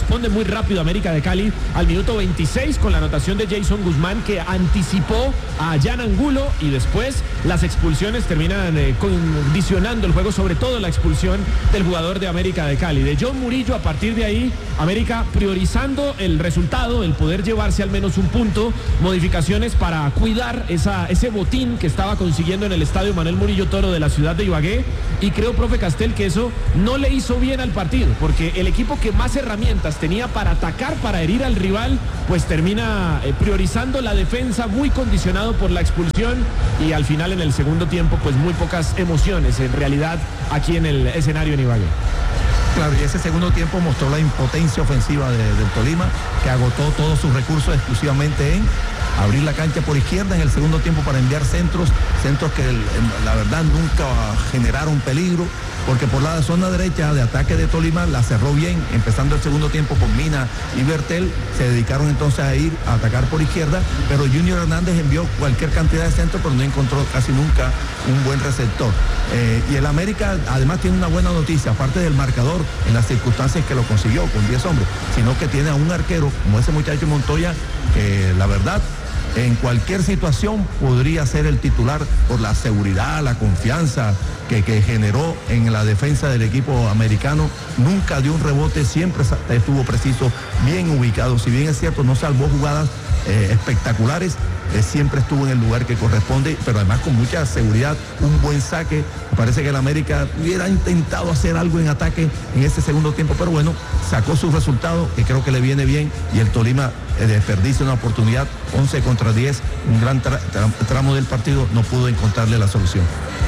responde muy rápido América de Cali al minuto 26 con la anotación de Jason Guzmán, que anticipó a Jan Angulo, y después las expulsiones terminan condicionando el juego, sobre todo la expulsión del jugador de América de Cali, de John Murillo. A partir de ahí, América priorizando el resultado, el poder llevarse al menos un punto, modificaciones para cuidar ese botín que estaba consiguiendo en el estadio Manuel Murillo Toro de la ciudad de Ibagué, y creo, profe Castel, que eso no le hizo bien al partido, porque el equipo que más herramientas tenía para atacar, para herir al rival, pues termina priorizando la defensa, muy condicionado por la expulsión, y al final en el segundo tiempo pues muy pocas emociones en realidad aquí en el escenario en Ibagué. Claro, y ese segundo tiempo mostró la impotencia ofensiva del Tolima, que agotó todos sus recursos exclusivamente en abrir la cancha por izquierda en el segundo tiempo para enviar centros que la verdad nunca generaron peligro, porque por la zona derecha de ataque de Tolima la cerró bien, empezando el segundo tiempo con Mina y Bertel. Se dedicaron entonces a ir a atacar por izquierda, pero Junior Hernández envió cualquier cantidad de centros, pero no encontró casi nunca un buen receptor. Y el América además tiene una buena noticia, aparte del marcador, en las circunstancias que lo consiguió con 10 hombres, sino que tiene a un arquero como ese muchacho Montoya, que la verdad en cualquier situación podría ser el titular por la seguridad, la confianza que generó en la defensa del equipo americano. Nunca dio un rebote, siempre estuvo preciso, bien ubicado. Si bien es cierto, no salvó jugadas espectaculares, siempre estuvo en el lugar que corresponde, pero además con mucha seguridad, un buen saque. Parece que el América hubiera intentado hacer algo en ataque en ese segundo tiempo, pero bueno, sacó su resultado, que creo que le viene bien, y el Tolima desperdicia una oportunidad, 11 contra 10, un gran tramo del partido, no pudo encontrarle la solución.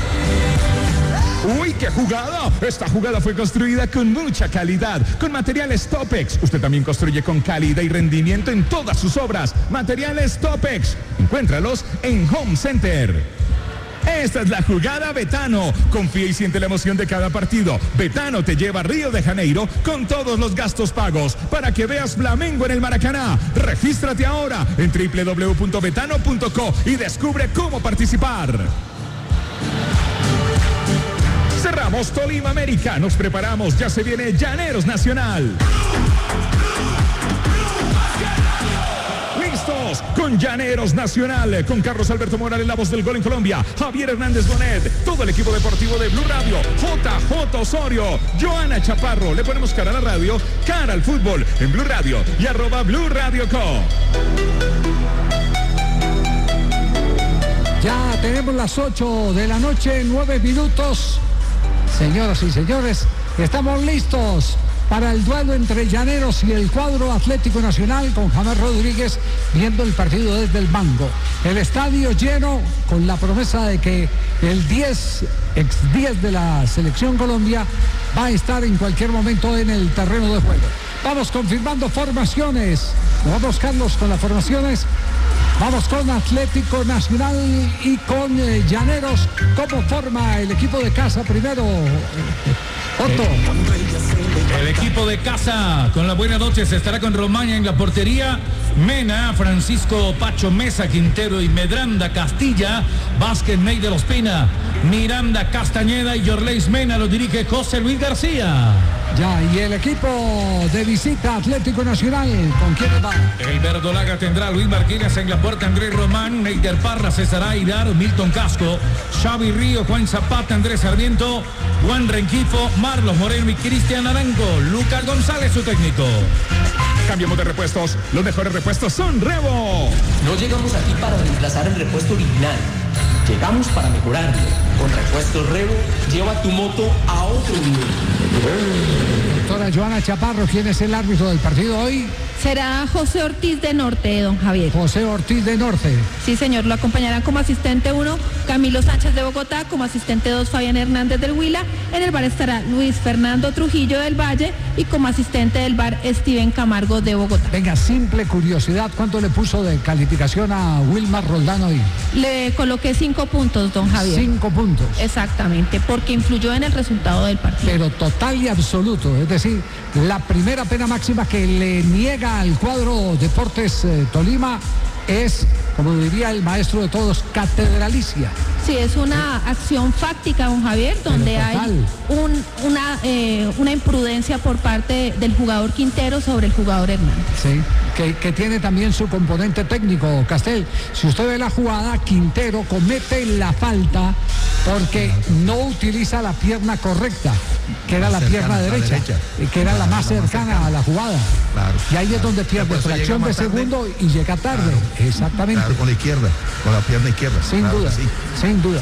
¡Uy, qué jugada! Esta jugada fue construida con mucha calidad, con materiales Topex. Usted también construye con calidad y rendimiento en todas sus obras. Materiales Topex. Encuéntralos en Home Center. Esta es la jugada Betano. Confía y siente la emoción de cada partido. Betano te lleva a Río de Janeiro con todos los gastos pagos para que veas Flamengo en el Maracaná. Regístrate ahora en www.betano.co y descubre cómo participar. Cerramos Tolima América, nos preparamos, ya se viene Llaneros Nacional. Listos con Llaneros Nacional, con Carlos Alberto Morales, la voz del gol en Colombia, Javier Hernández Bonet, todo el equipo deportivo de Blue Radio, JJ Osorio, Joana Chaparro. Le ponemos cara a la radio, cara al fútbol en Blue Radio y @Blue Radio Co. Ya tenemos las 8 de la noche, 9 minutos. Señoras y señores, estamos listos para el duelo entre Llaneros y el cuadro Atlético Nacional, con James Rodríguez viendo el partido desde el banco. El estadio lleno, con la promesa de que el ex 10 de la Selección Colombia va a estar en cualquier momento en el terreno de juego. Vamos confirmando formaciones. Vamos, Carlos, con las formaciones. Vamos con Atlético Nacional y con Llaneros. ¿Cómo forma el equipo de casa primero, Otto? El equipo de casa, con las buenas noches, estará con Romaña en la portería, Mena, Francisco Pacho Mesa, Quintero y Medranda, Castilla, Vázquez, Ney de los Pina, Miranda, Castañeda y Yorleis Mena. Lo dirige José Luis García. Ya, y el equipo de visita Atlético Nacional, ¿con quién va? El verdolaga tendrá a Luis Martínez en la puerta, Andrés Román, Neider Parra, César Aidar, Milton Casco, Xavi Río, Juan Zapata, Andrés Sarmiento, Juan Renquifo, Marlos Moreno y Cristian Arango. Lucas González, su técnico. Cambiamos de repuestos, los mejores repuestos son Revo. No llegamos aquí para reemplazar el repuesto original, llegamos para mejorarlo. Con repuestos Revo, lleva tu moto a otro nivel. Doctora Joana Chaparro, ¿quién es el árbitro del partido hoy? Será José Ortiz de Norte, don Javier. José Ortiz de Norte. Sí, señor, lo acompañarán como asistente 1 Camilo Sánchez de Bogotá, como asistente 2 Fabián Hernández del Huila. En el bar estará Luis Fernando Trujillo del Valle y como asistente del bar Steven Camargo de Bogotá. Venga, simple curiosidad, ¿cuánto le puso de calificación a Wilmar Roldán hoy? Le coloqué 5 puntos, don Javier. 5 puntos. Exactamente, porque influyó en el resultado del partido. Pero total y absoluto, es decir, la primera pena máxima que le niega al cuadro Deportes Tolima es, como diría el maestro de todos, catedralicia. Sí, es una acción fáctica, don Javier, donde hay una imprudencia por parte del jugador Quintero sobre el jugador Hernández. Sí, que tiene también su componente técnico, Castel. Si usted ve la jugada, Quintero comete la falta porque no utiliza la pierna correcta, que era la pierna derecha, que era la más cercana a la jugada. Claro, y ahí es donde pierde fracción de segundo y llega tarde. Claro, exactamente. Claro, con la izquierda, con la pierna izquierda. Sin duda, sí. Sin duda.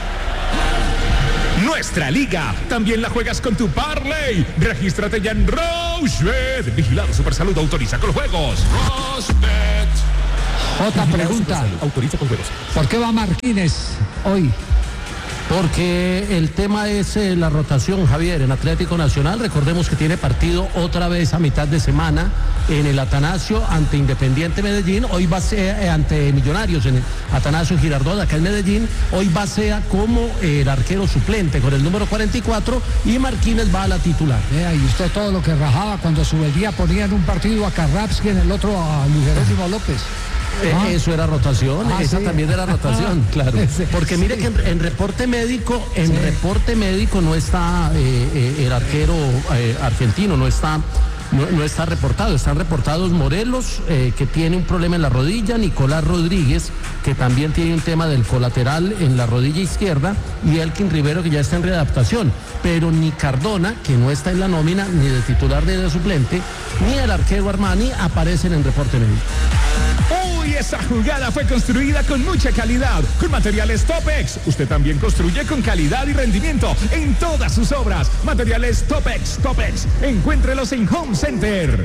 Nuestra liga también la juegas con tu Parley. Regístrate ya en Rochebet. Vigilado Supersalud, autoriza con juegos. Rochebet. Otra pregunta. Autoriza con juegos. ¿Por qué va Martínez hoy? Porque el tema es la rotación, Javier, en Atlético Nacional. Recordemos que tiene partido otra vez a mitad de semana en el Atanasio ante Independiente Medellín. Hoy va a ser ante Millonarios en el Atanasio Girardot, acá en Medellín. Hoy va a ser como el arquero suplente con el número 44 y Martínez va a la titular. Y usted todo lo que rajaba cuando su día ponía en un partido a Carraps y en el otro a Luis Jerónimo López. Eso era rotación, esa sí. También era rotación, claro. Porque mire que en reporte médico, reporte médico no está el arquero argentino, no está reportado. Están reportados Morelos, que tiene un problema en la rodilla, Nicolás Rodríguez, que también tiene un tema del colateral en la rodilla izquierda, y Elkin Rivero, que ya está en readaptación. Pero ni Cardona, que no está en la nómina, ni de titular ni de suplente, ni el arquero Armani aparecen en reporte médico. Uy, esa jugada fue construida con mucha calidad, con materiales Topex. Usted también construye con calidad y rendimiento en todas sus obras. Materiales Topex. Encuéntrelos en Home Center.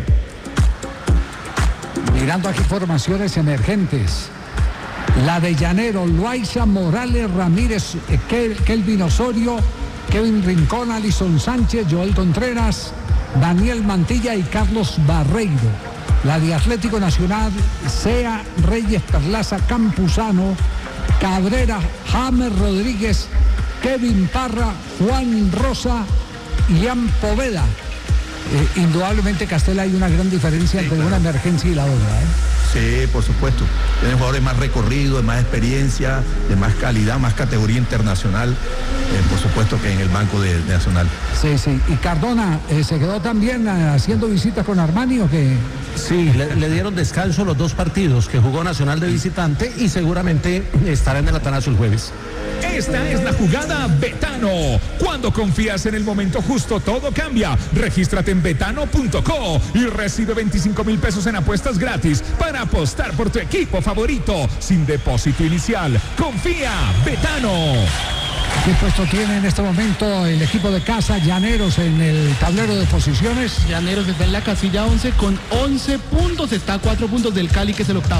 Mirando aquí formaciones emergentes. La de Llanero, Loaiza, Morales, Ramírez, Kelvin Osorio, Kevin Rincón, Alison Sánchez, Joel Contreras, Daniel Mantilla y Carlos Barreiro. La de Atlético Nacional, Sea, Reyes, Perlaza, Campuzano, Cabrera, James Rodríguez, Kevin Parra, Juan Rosa y Ian Poveda. Indudablemente, Castel, hay una gran diferencia entre una emergencia y la otra. Sí, por supuesto. Tienen jugadores más recorrido, de más experiencia, de más calidad, más categoría internacional, por supuesto que en el banco de Nacional. Sí. ¿Y Cardona se quedó también haciendo visitas con Armani o qué? Sí, le dieron descanso los dos partidos que jugó Nacional de visitante y seguramente estará en el Atanasio el jueves. Esta es la jugada Betano. Cuando confías en el momento justo, todo cambia. Regístrate en betano.co y recibe 25,000 pesos en apuestas gratis para apostar por tu equipo favorito sin depósito inicial. Confía, Betano. ¿Qué puesto tiene en este momento el equipo de casa Llaneros en el tablero de posiciones? Llaneros está en la casilla 11 con 11 puntos, está a 4 puntos del Cali, que es el octavo.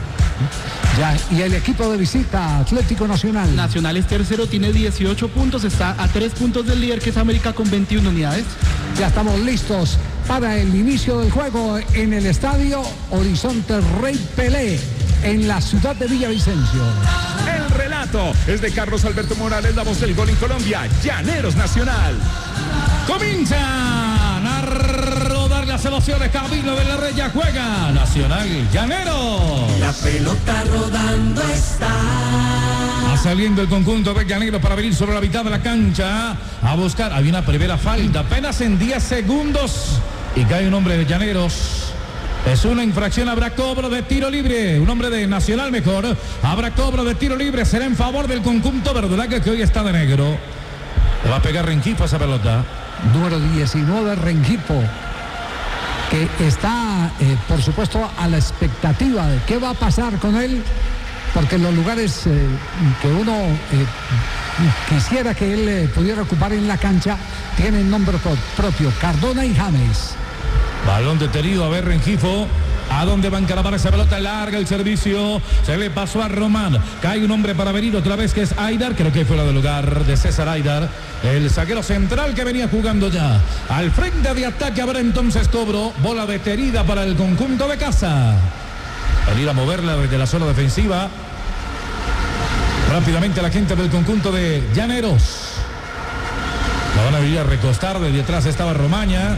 Ya, y el equipo de visita, Atlético Nacional. Nacional es tercero, tiene 18 puntos, está a 3 puntos del líder, que es América, con 21 unidades. Ya estamos listos para el inicio del juego en el estadio Horizonte Rey Pelé, en la ciudad de Villavicencio. El relato es de Carlos Alberto Morales, la voz del gol en Colombia. Llaneros Nacional. Comienzan a rodar las emociones. Camilo de la Rey, ya juega Nacional Llaneros. La pelota rodando está. Va saliendo el conjunto de Llaneros para venir sobre la mitad de la cancha a buscar. Había una primera falta apenas en 10 segundos y cae un hombre de Llaneros. Es una infracción, habrá cobro de tiro libre. Un hombre de Nacional mejor. Habrá cobro de tiro libre. Será en favor del conjunto verdolaga, que hoy está de negro. Le va a pegar Rengifo a esa pelota. Número 19, Rengifo, que está, por supuesto, a la expectativa de qué va a pasar con él, porque en los lugares que uno quisiera que él pudiera ocupar en la cancha, tienen nombre propio, Cardona y James. Balón detenido, a ver Rengifo. ¿A dónde va a encaramar esa pelota? Larga el servicio. Se le pasó a Román. Cae un hombre para venir otra vez, que es Aidar. Creo que fue la del lugar de César Aidar. El zaguero central que venía jugando ya. Al frente de ataque habrá entonces cobro. Bola detenida para el conjunto de casa. Venir a moverla desde la zona defensiva. Rápidamente la gente del conjunto de Llaneros. La van a venir a recostar. Desde atrás estaba Romaña.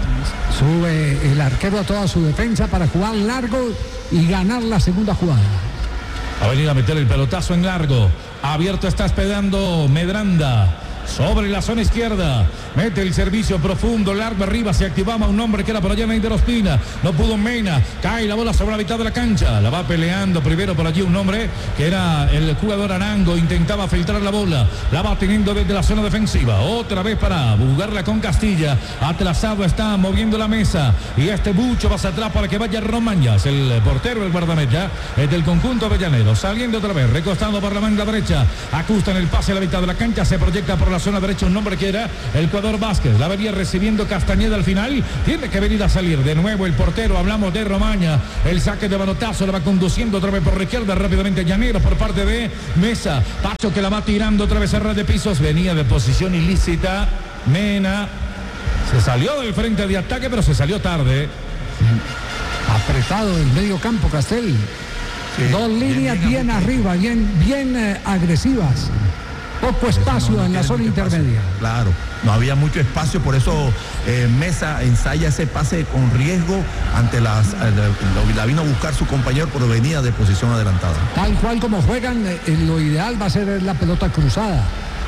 Sube el arquero a toda su defensa para jugar largo y ganar la segunda jugada. Ha venido a meter el pelotazo en largo. Abierto está esperando Medranda. Sobre la zona izquierda, mete el servicio profundo, largo arriba, se activaba un hombre que era por allá Neider Ospina, no pudo Mena, cae la bola sobre la mitad de la cancha, la va peleando primero por allí un hombre que era el jugador Arango, intentaba filtrar la bola, la va teniendo desde la zona defensiva, otra vez para jugarla con Castilla, atrasado está moviendo la mesa, y este bucho va hacia atrás para que vaya Romañas, el portero, el guardameta, es del conjunto avellanero, saliendo otra vez, recostando por la banda derecha, ajusta en el pase a la mitad de la cancha, se proyecta por la zona derecha un nombre que era el jugador Vázquez, la venía recibiendo Castañeda al final, tiene que venir a salir de nuevo el portero, hablamos de Romaña, el saque de manotazo, la va conduciendo otra vez por la izquierda, rápidamente Llaneros por parte de Mesa, Pacho que la va tirando otra vez a ras de pisos, venía de posición ilícita, Mena, se salió del frente de ataque, pero se salió tarde. Apretado el medio campo Castel, dos líneas bien arriba, bien agresivas. Poco espacio en la zona intermedia. Claro, no había mucho espacio, por eso Mesa ensaya ese pase con riesgo ante la vino a buscar su compañero, pero venía de posición adelantada. Tal cual como juegan, lo ideal va a ser la pelota cruzada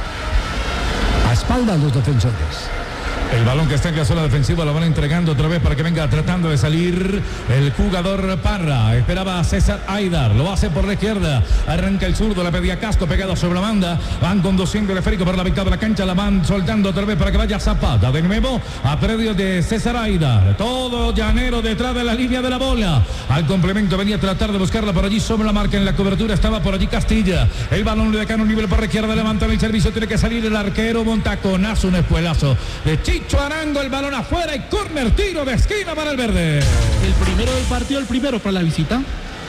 a espaldas los defensores. El balón que está en la zona defensiva lo van entregando otra vez para que venga tratando de salir el jugador Parra. Esperaba a César Aidar, lo hace por la izquierda, arranca el zurdo, la pedía Casco pegado sobre la banda, van conduciendo el esférico por la mitad de la cancha, la van soltando otra vez para que vaya Zapata, de nuevo a predio de César Aidar, todo Llanero detrás de la línea de la bola, al complemento venía a tratar de buscarla por allí sobre la marca, en la cobertura estaba por allí Castilla, el balón de Cano nivel por la izquierda, levantan el servicio, tiene que salir el arquero, montaconazo, un espuelazo de Chicho Arango, el balón afuera y córner, tiro de esquina para el verde. El primero del partido, el primero para la visita.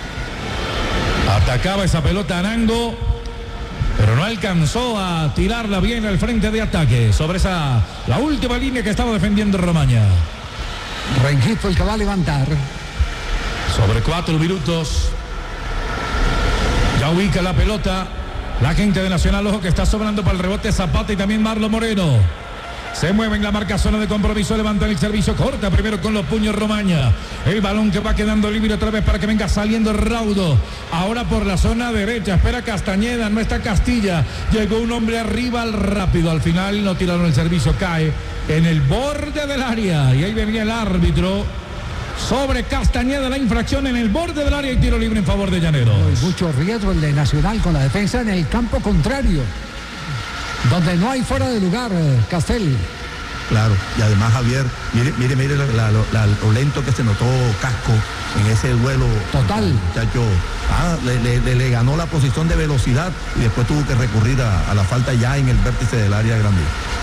Atacaba esa pelota Arango, pero no alcanzó a tirarla bien al frente de ataque sobre la última línea que estaba defendiendo Romaña. Rengifo el que va a levantar. Sobre 4 minutos. Ya ubica la pelota la gente de Nacional, ojo que está sobrando para el rebote Zapata y también Marlon Moreno. Se mueve en la marca zona de compromiso, levanta el servicio, corta primero con los puños Romaña. El balón que va quedando libre otra vez para que venga saliendo Raudo. Ahora por la zona derecha, espera Castañeda, no está Castilla. Llegó un hombre arriba al rápido, al final no tiraron el servicio, cae en el borde del área. Y ahí venía el árbitro sobre Castañeda, la infracción en el borde del área y tiro libre en favor de Llaneros. Mucho riesgo el de Nacional con la defensa en el campo contrario, donde no hay fuera de lugar, Castel. Claro, y además Javier, mire lo lento que se notó Casco en ese duelo. Total. Muchacho, le ganó la posición de velocidad y después tuvo que recurrir a la falta ya en el vértice del área grande.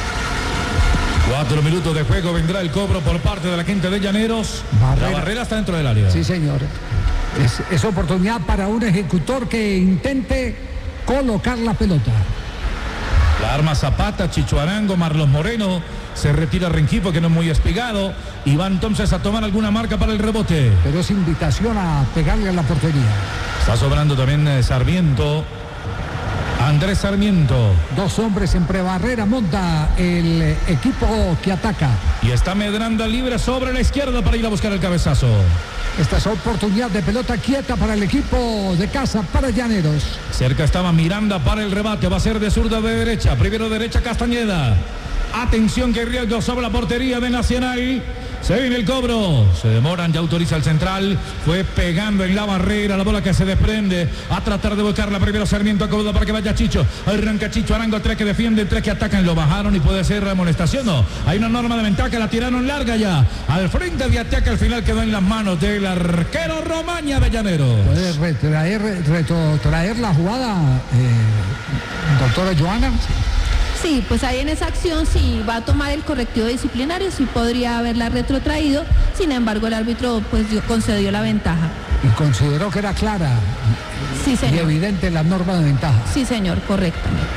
4 minutos de juego, vendrá el cobro por parte de la gente de Llaneros. La barrera está dentro del área. Sí, señor. Es oportunidad para un ejecutor que intente colocar la pelota. La arma Zapata, Chicho Arango, Marlon Moreno, se retira Rengifo que no es muy espigado y va entonces a tomar alguna marca para el rebote. Pero es invitación a pegarle a la portería. Está sobrando también Sarmiento, Andrés Sarmiento. Dos hombres en prebarrera, monta el equipo que ataca. Y está Medranda libre sobre la izquierda para ir a buscar el cabezazo. Esta es oportunidad de pelota quieta para el equipo de casa, para Llaneros. Cerca estaba Miranda para el rebate, va a ser de zurda de derecha, primero derecha Castañeda. Atención que riesgo sobre la portería de Nacional. Se viene el cobro, se demoran, ya autoriza el central, fue pegando en la barrera, la bola que se desprende, a tratar de buscarla primero Sarmiento, acomoda para que vaya Chicho, arranca Chicho Arango, 3 que defienden, 3 que atacan, lo bajaron y puede ser amonestación, no, hay una norma de ventaja, la tiraron larga ya, al frente de ataque, al final quedó en las manos del arquero Romaña de Llaneros. ¿Puede retrotraer la jugada, doctora Joana? Sí, pues ahí en esa acción sí va a tomar el correctivo disciplinario, sí podría haberla retrotraído, sin embargo el árbitro pues concedió la ventaja. Y consideró que era clara, sí, señor, y evidente la norma de ventaja. Sí, señor, correctamente.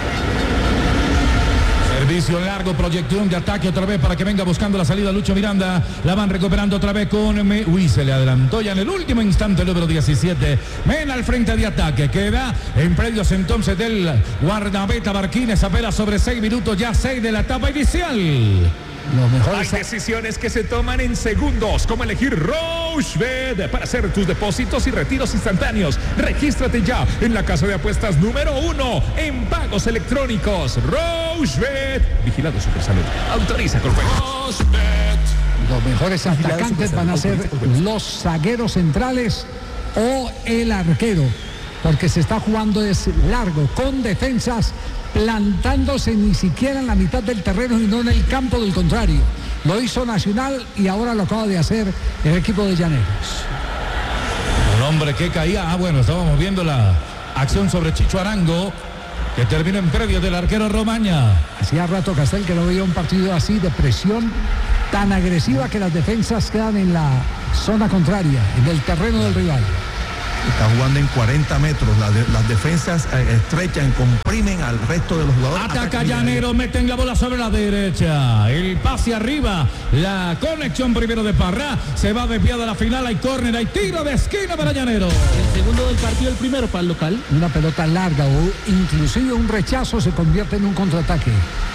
Servicio largo, proyección de ataque otra vez para que venga buscando la salida Lucho Miranda. La van recuperando otra vez con se le adelantó ya en el último instante el número 17. Mena al frente de ataque. Queda en predios entonces del guardameta Barquines. Apenas sobre 6 minutos, ya 6 de la etapa inicial. Hay decisiones que se toman en segundos, como elegir Rochebet para hacer tus depósitos y retiros instantáneos. Regístrate ya en la casa de apuestas número 1 en pagos electrónicos. Rochebet. Vigilado Supersalud. Autoriza con juegos. Los mejores atacantes van a ser los zagueros centrales o el arquero, porque se está jugando es largo, con defensas plantándose ni siquiera en la mitad del terreno y no en el campo del contrario. Lo hizo Nacional y ahora lo acaba de hacer el equipo de Llaneros. Un hombre que caía. Bueno, estábamos viendo la acción sobre Chicho Arango, que termina en previo del arquero Romaña. Hacía rato, Castel, que no veía un partido así de presión tan agresiva que las defensas quedan en la zona contraria, en el terreno del rival. Está jugando en 40 metros, las defensas estrechan, comprimen al resto de los jugadores. Ataca Llanero, meten la bola sobre la derecha, el pase arriba, la conexión primero de Parra, se va desviada a la final, hay córner, hay tiro de esquina para Llanero. El segundo del partido, el primero para el local. Una pelota larga o inclusive un rechazo se convierte en un contraataque.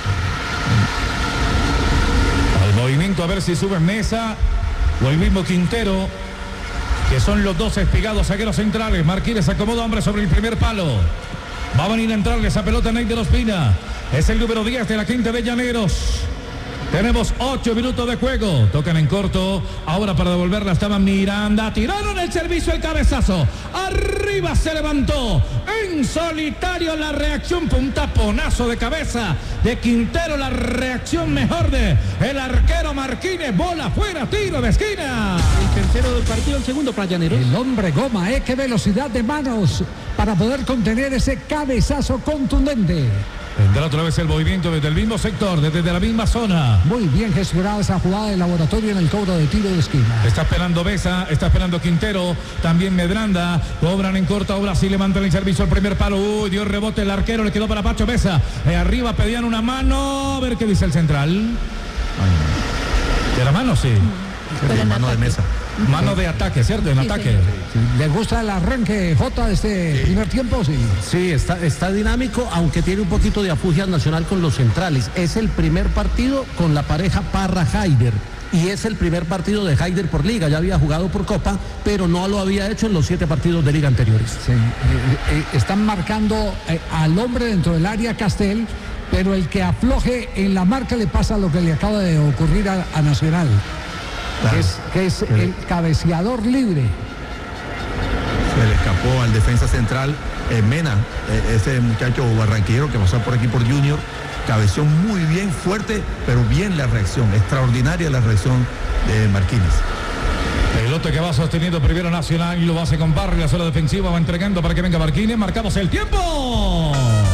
Al movimiento, a ver si sube Mesa o el mismo Quintero, que son los dos espigados zagueros centrales. Marquínez acomoda hombre sobre el primer palo. Va a venir a entrarle esa pelota a Ney de Ospina. Es el número 10 de la quinta de Llaneros. Tenemos 8 minutos de juego. Tocan en corto. Ahora para devolverla estaba Miranda. Tiraron el servicio, el cabezazo. Arriba se levantó. En solitario la reacción. Un taponazo de cabeza de Quintero. La reacción mejor de el arquero Marquínez. Bola fuera, tiro de esquina. El tercero del partido, el segundo para Llaneros. El hombre Goma, qué velocidad de manos para poder contener ese cabezazo contundente. Vendrá otra vez el movimiento desde el mismo sector, desde la misma zona. Muy bien gestionada esa jugada de laboratorio en el cobro de tiro de esquina. Está esperando Besa, está esperando Quintero, también Medranda. Cobran en corta, ahora sí levantan el servicio al primer palo. Uy, dio rebote el arquero, le quedó para Pacho Besa. Arriba pedían una mano, a ver qué dice el central. ¿De la mano? Sí. De mano de Mesa. Mano de ataque, ¿cierto? En ataque. Sí. ¿Le gusta el arranque, Jota, de este primer tiempo? Sí. Sí, está dinámico, aunque tiene un poquito de afugias Nacional con los centrales. Es el primer partido con la pareja Parra-Haider. Y es el primer partido de Haider por liga. Ya había jugado por Copa, pero no lo había hecho en los 7 partidos de liga anteriores. Sí. Están marcando al hombre dentro del área Castel, pero el que afloje en la marca le pasa lo que le acaba de ocurrir a Nacional. Claro. Que es el cabeceador libre. Se le escapó al defensa central Mena, ese muchacho barranquillero que pasó por aquí por Junior. Cabeció muy bien, fuerte, pero bien la reacción, extraordinaria la reacción de Marquínez. Pelote que va sosteniendo primero Nacional y lo hace con Barrio, la zona defensiva va entregando para que venga Marquínez. Marcamos el tiempo.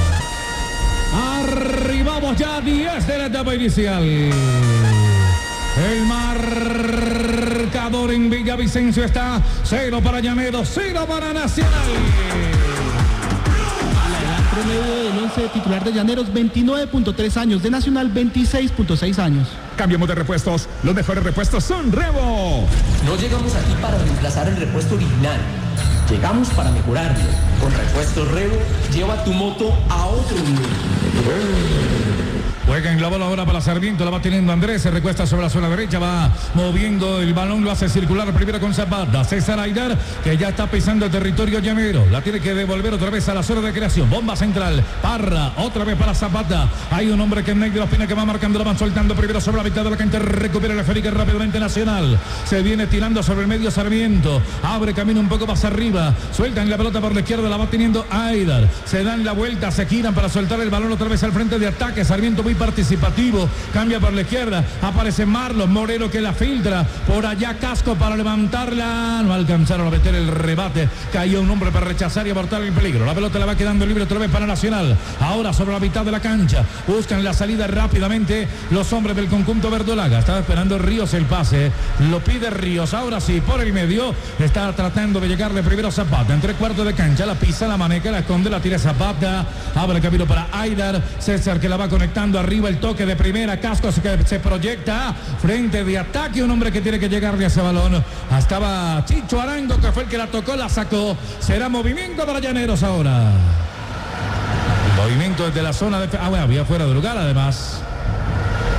Arribamos ya 10 de la etapa inicial. El marcador en Villavicencio está 0 para Llaneros, 0 para Nacional. La edad promedio del 11 titular de Llaneros, 29.3 años, de Nacional 26.6 años. Cambiamos de repuestos, los mejores repuestos son Revo. No llegamos aquí para reemplazar el repuesto original, llegamos para mejorarlo. Con Repuestos Revo, lleva tu moto a otro nivel. Juega en la bola ahora para Sarmiento, la va teniendo Andrés, se recuesta sobre la zona derecha, va moviendo el balón, lo hace circular primero con Zapata. César Aidar, que ya está pisando el territorio llanero, la tiene que devolver otra vez a la zona de creación. Bomba central, Parra, otra vez para Zapata. Hay un hombre que es Ney de Ospina que va marcando, lo van soltando primero sobre la mitad de la cancha, recupera el Felipe rápidamente Nacional. Se viene tirando sobre el medio Sarmiento, abre camino un poco más arriba, sueltan la pelota por la izquierda, la va teniendo Aidar. Se dan la vuelta, se giran para soltar el balón otra vez al frente de ataque. Sarmiento muy participativo, cambia por la izquierda, aparece Marlos Moreno que la filtra, por allá Casco para levantarla, no alcanzaron a meter el rebate, cayó un hombre para rechazar y abortar el peligro. La pelota la va quedando libre otra vez para Nacional, ahora sobre la mitad de la cancha, buscan la salida rápidamente los hombres del conjunto verdolaga. Estaba esperando Ríos el pase, lo pide Ríos, ahora sí, por el medio, está tratando de llegarle primero Zapata, en 3/4 de cancha, la pisa, la maneja, la esconde, la tira Zapata, abre el camino para Aidar, César que la va conectando arriba, el toque de primera, Casco que se proyecta frente de ataque, un hombre que tiene que llegarle a ese balón. Estaba Chicho Arango que fue el que la tocó, la sacó. Será movimiento para Llaneros ahora. Movimiento desde la zona de... bueno, había fuera de lugar además.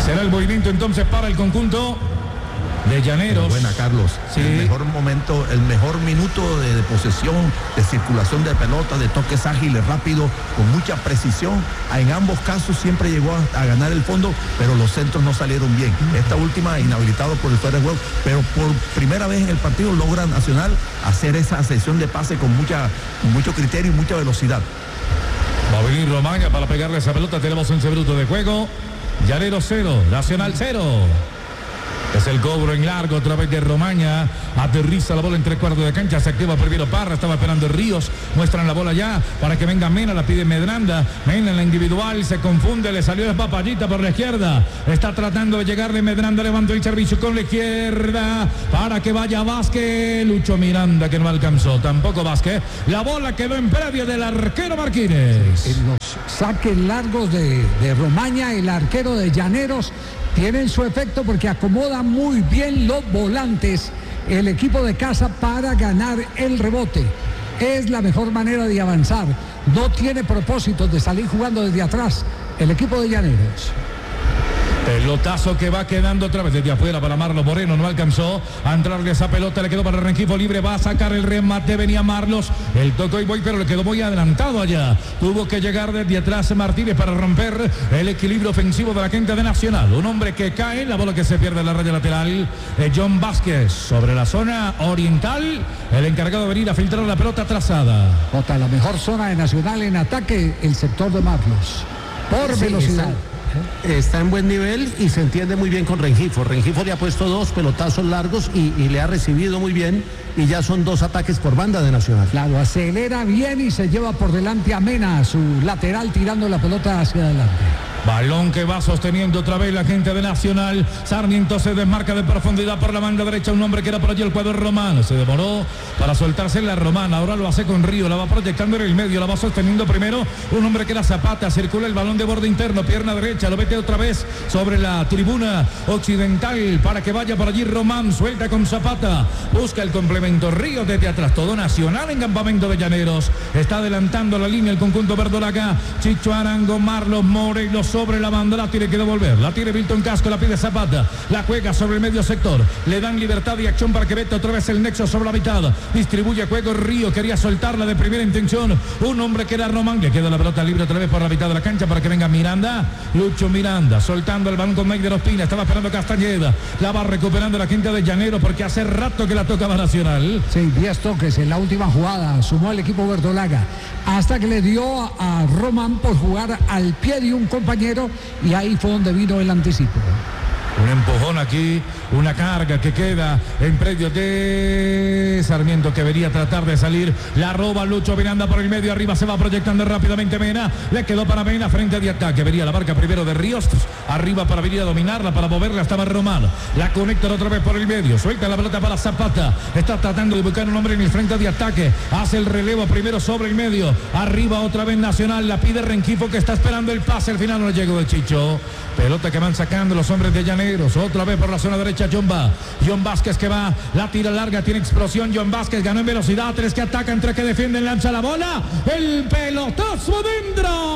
Será el movimiento entonces para el conjunto de Llaneros. Buena, Carlos. Sí. El mejor momento, el mejor minuto de posesión, de circulación de pelota, de toques ágiles, rápidos, con mucha precisión. En ambos casos siempre llegó a ganar el fondo, pero los centros no salieron bien. Esta última inhabilitado por el fuera de juego, pero por primera vez en el partido logra Nacional hacer esa sesión de pase con mucho criterio y mucha velocidad. Va a venir Romaña para pegarle esa pelota. Tenemos 11 minutos de juego. Llaneros 0, Nacional 0. Es el cobro en largo otra vez de Romaña. Aterriza la bola en 3/4 de cancha. Se activa primero Parra. Estaba esperando Ríos. Muestran la bola ya para que venga Mena. La pide Medranda. Mena en la individual. Se confunde. Le salió Papayita por la izquierda. Está tratando de llegarle Medranda. Levantó el servicio con la izquierda para que vaya Vázquez. Lucho Miranda que no alcanzó. Tampoco Vázquez. La bola quedó en previa del arquero Martínez. En los saques largos de Romaña, el arquero de Llaneros tienen su efecto porque acomoda muy bien los volantes el equipo de casa para ganar el rebote. Es la mejor manera de avanzar. No tiene propósito de salir jugando desde atrás el equipo de Llaneros. Pelotazo que va quedando otra vez desde afuera para Marlos Moreno. No alcanzó a entrarle esa pelota. Le quedó para Rengifo libre. Va a sacar el remate. Venía Marlos. El tocó y voy, pero le quedó muy adelantado allá. Tuvo que llegar desde atrás Martínez para romper el equilibrio ofensivo de la gente de Nacional. Un hombre que cae. La bola que se pierde en la raya lateral. John Vázquez sobre la zona oriental. El encargado de venir a filtrar la pelota trazada. Otra, la mejor zona de Nacional en ataque, el sector de Marlos. Por velocidad. Está en buen nivel y se entiende muy bien con Rengifo. Rengifo le ha puesto 2 pelotazos largos y le ha recibido muy bien y ya son 2 ataques por banda de Nacional. Claro, acelera bien y se lleva por delante a Mena, su lateral, tirando la pelota hacia adelante. Balón que va sosteniendo otra vez la gente de Nacional. Sarmiento se desmarca de profundidad por la banda derecha. Un hombre que era por allí el cuadro romano. Se demoró para soltarse la romana. Ahora lo hace con Río. La va proyectando en el medio. La va sosteniendo primero un hombre que era Zapata. Circula el balón de borde interno. Pierna derecha. Lo mete otra vez sobre la tribuna occidental para que vaya por allí Román. Suelta con Zapata. Busca el complemento. Río desde atrás. Todo Nacional en campamento de Llaneros. Está adelantando la línea el conjunto verdolaga. Chicho Arango, Marlos Morelos sobre la banda, la tiene que devolver, la tiene Milton Casco, la pide Zapata, la juega sobre el medio sector, le dan libertad y acción para que vete otra vez el nexo sobre la mitad, distribuye juego Río, quería soltarla de primera intención, un hombre que era Román, le queda la pelota libre otra vez por la mitad de la cancha para que venga Miranda, Lucho Miranda, soltando el balón con Mike de Ospina, estaba esperando Castañeda, la va recuperando la gente de Llaneros porque hace rato que la tocaba Nacional. Sí, 10 toques en la última jugada, sumó el equipo verdolaga, hasta que le dio a Román por jugar al pie de un compañero y ahí fue donde vino el anticipo. Un empujón aquí, una carga que queda en predio de Sarmiento que debería tratar de salir. La roba Lucho Miranda por el medio, arriba se va proyectando rápidamente Mena. Le quedó para Mena frente de ataque. Vería la marca primero de Ríos. Arriba para venir a dominarla, para moverla estaba Román. La conectan otra vez por el medio. Suelta la pelota para Zapata. Está tratando de buscar un hombre en el frente de ataque. Hace el relevo primero sobre el medio. Arriba otra vez Nacional. La pide Rengifo que está esperando el pase. Al final no llegó de Chicho. Pelota que van sacando los hombres de Llaneros. Otra vez por la zona derecha John Vázquez que va. La tira larga, tiene explosión. John Vázquez ganó en velocidad. 3 que atacan, 3 que defienden. Lanza la bola. El pelotazo dentro.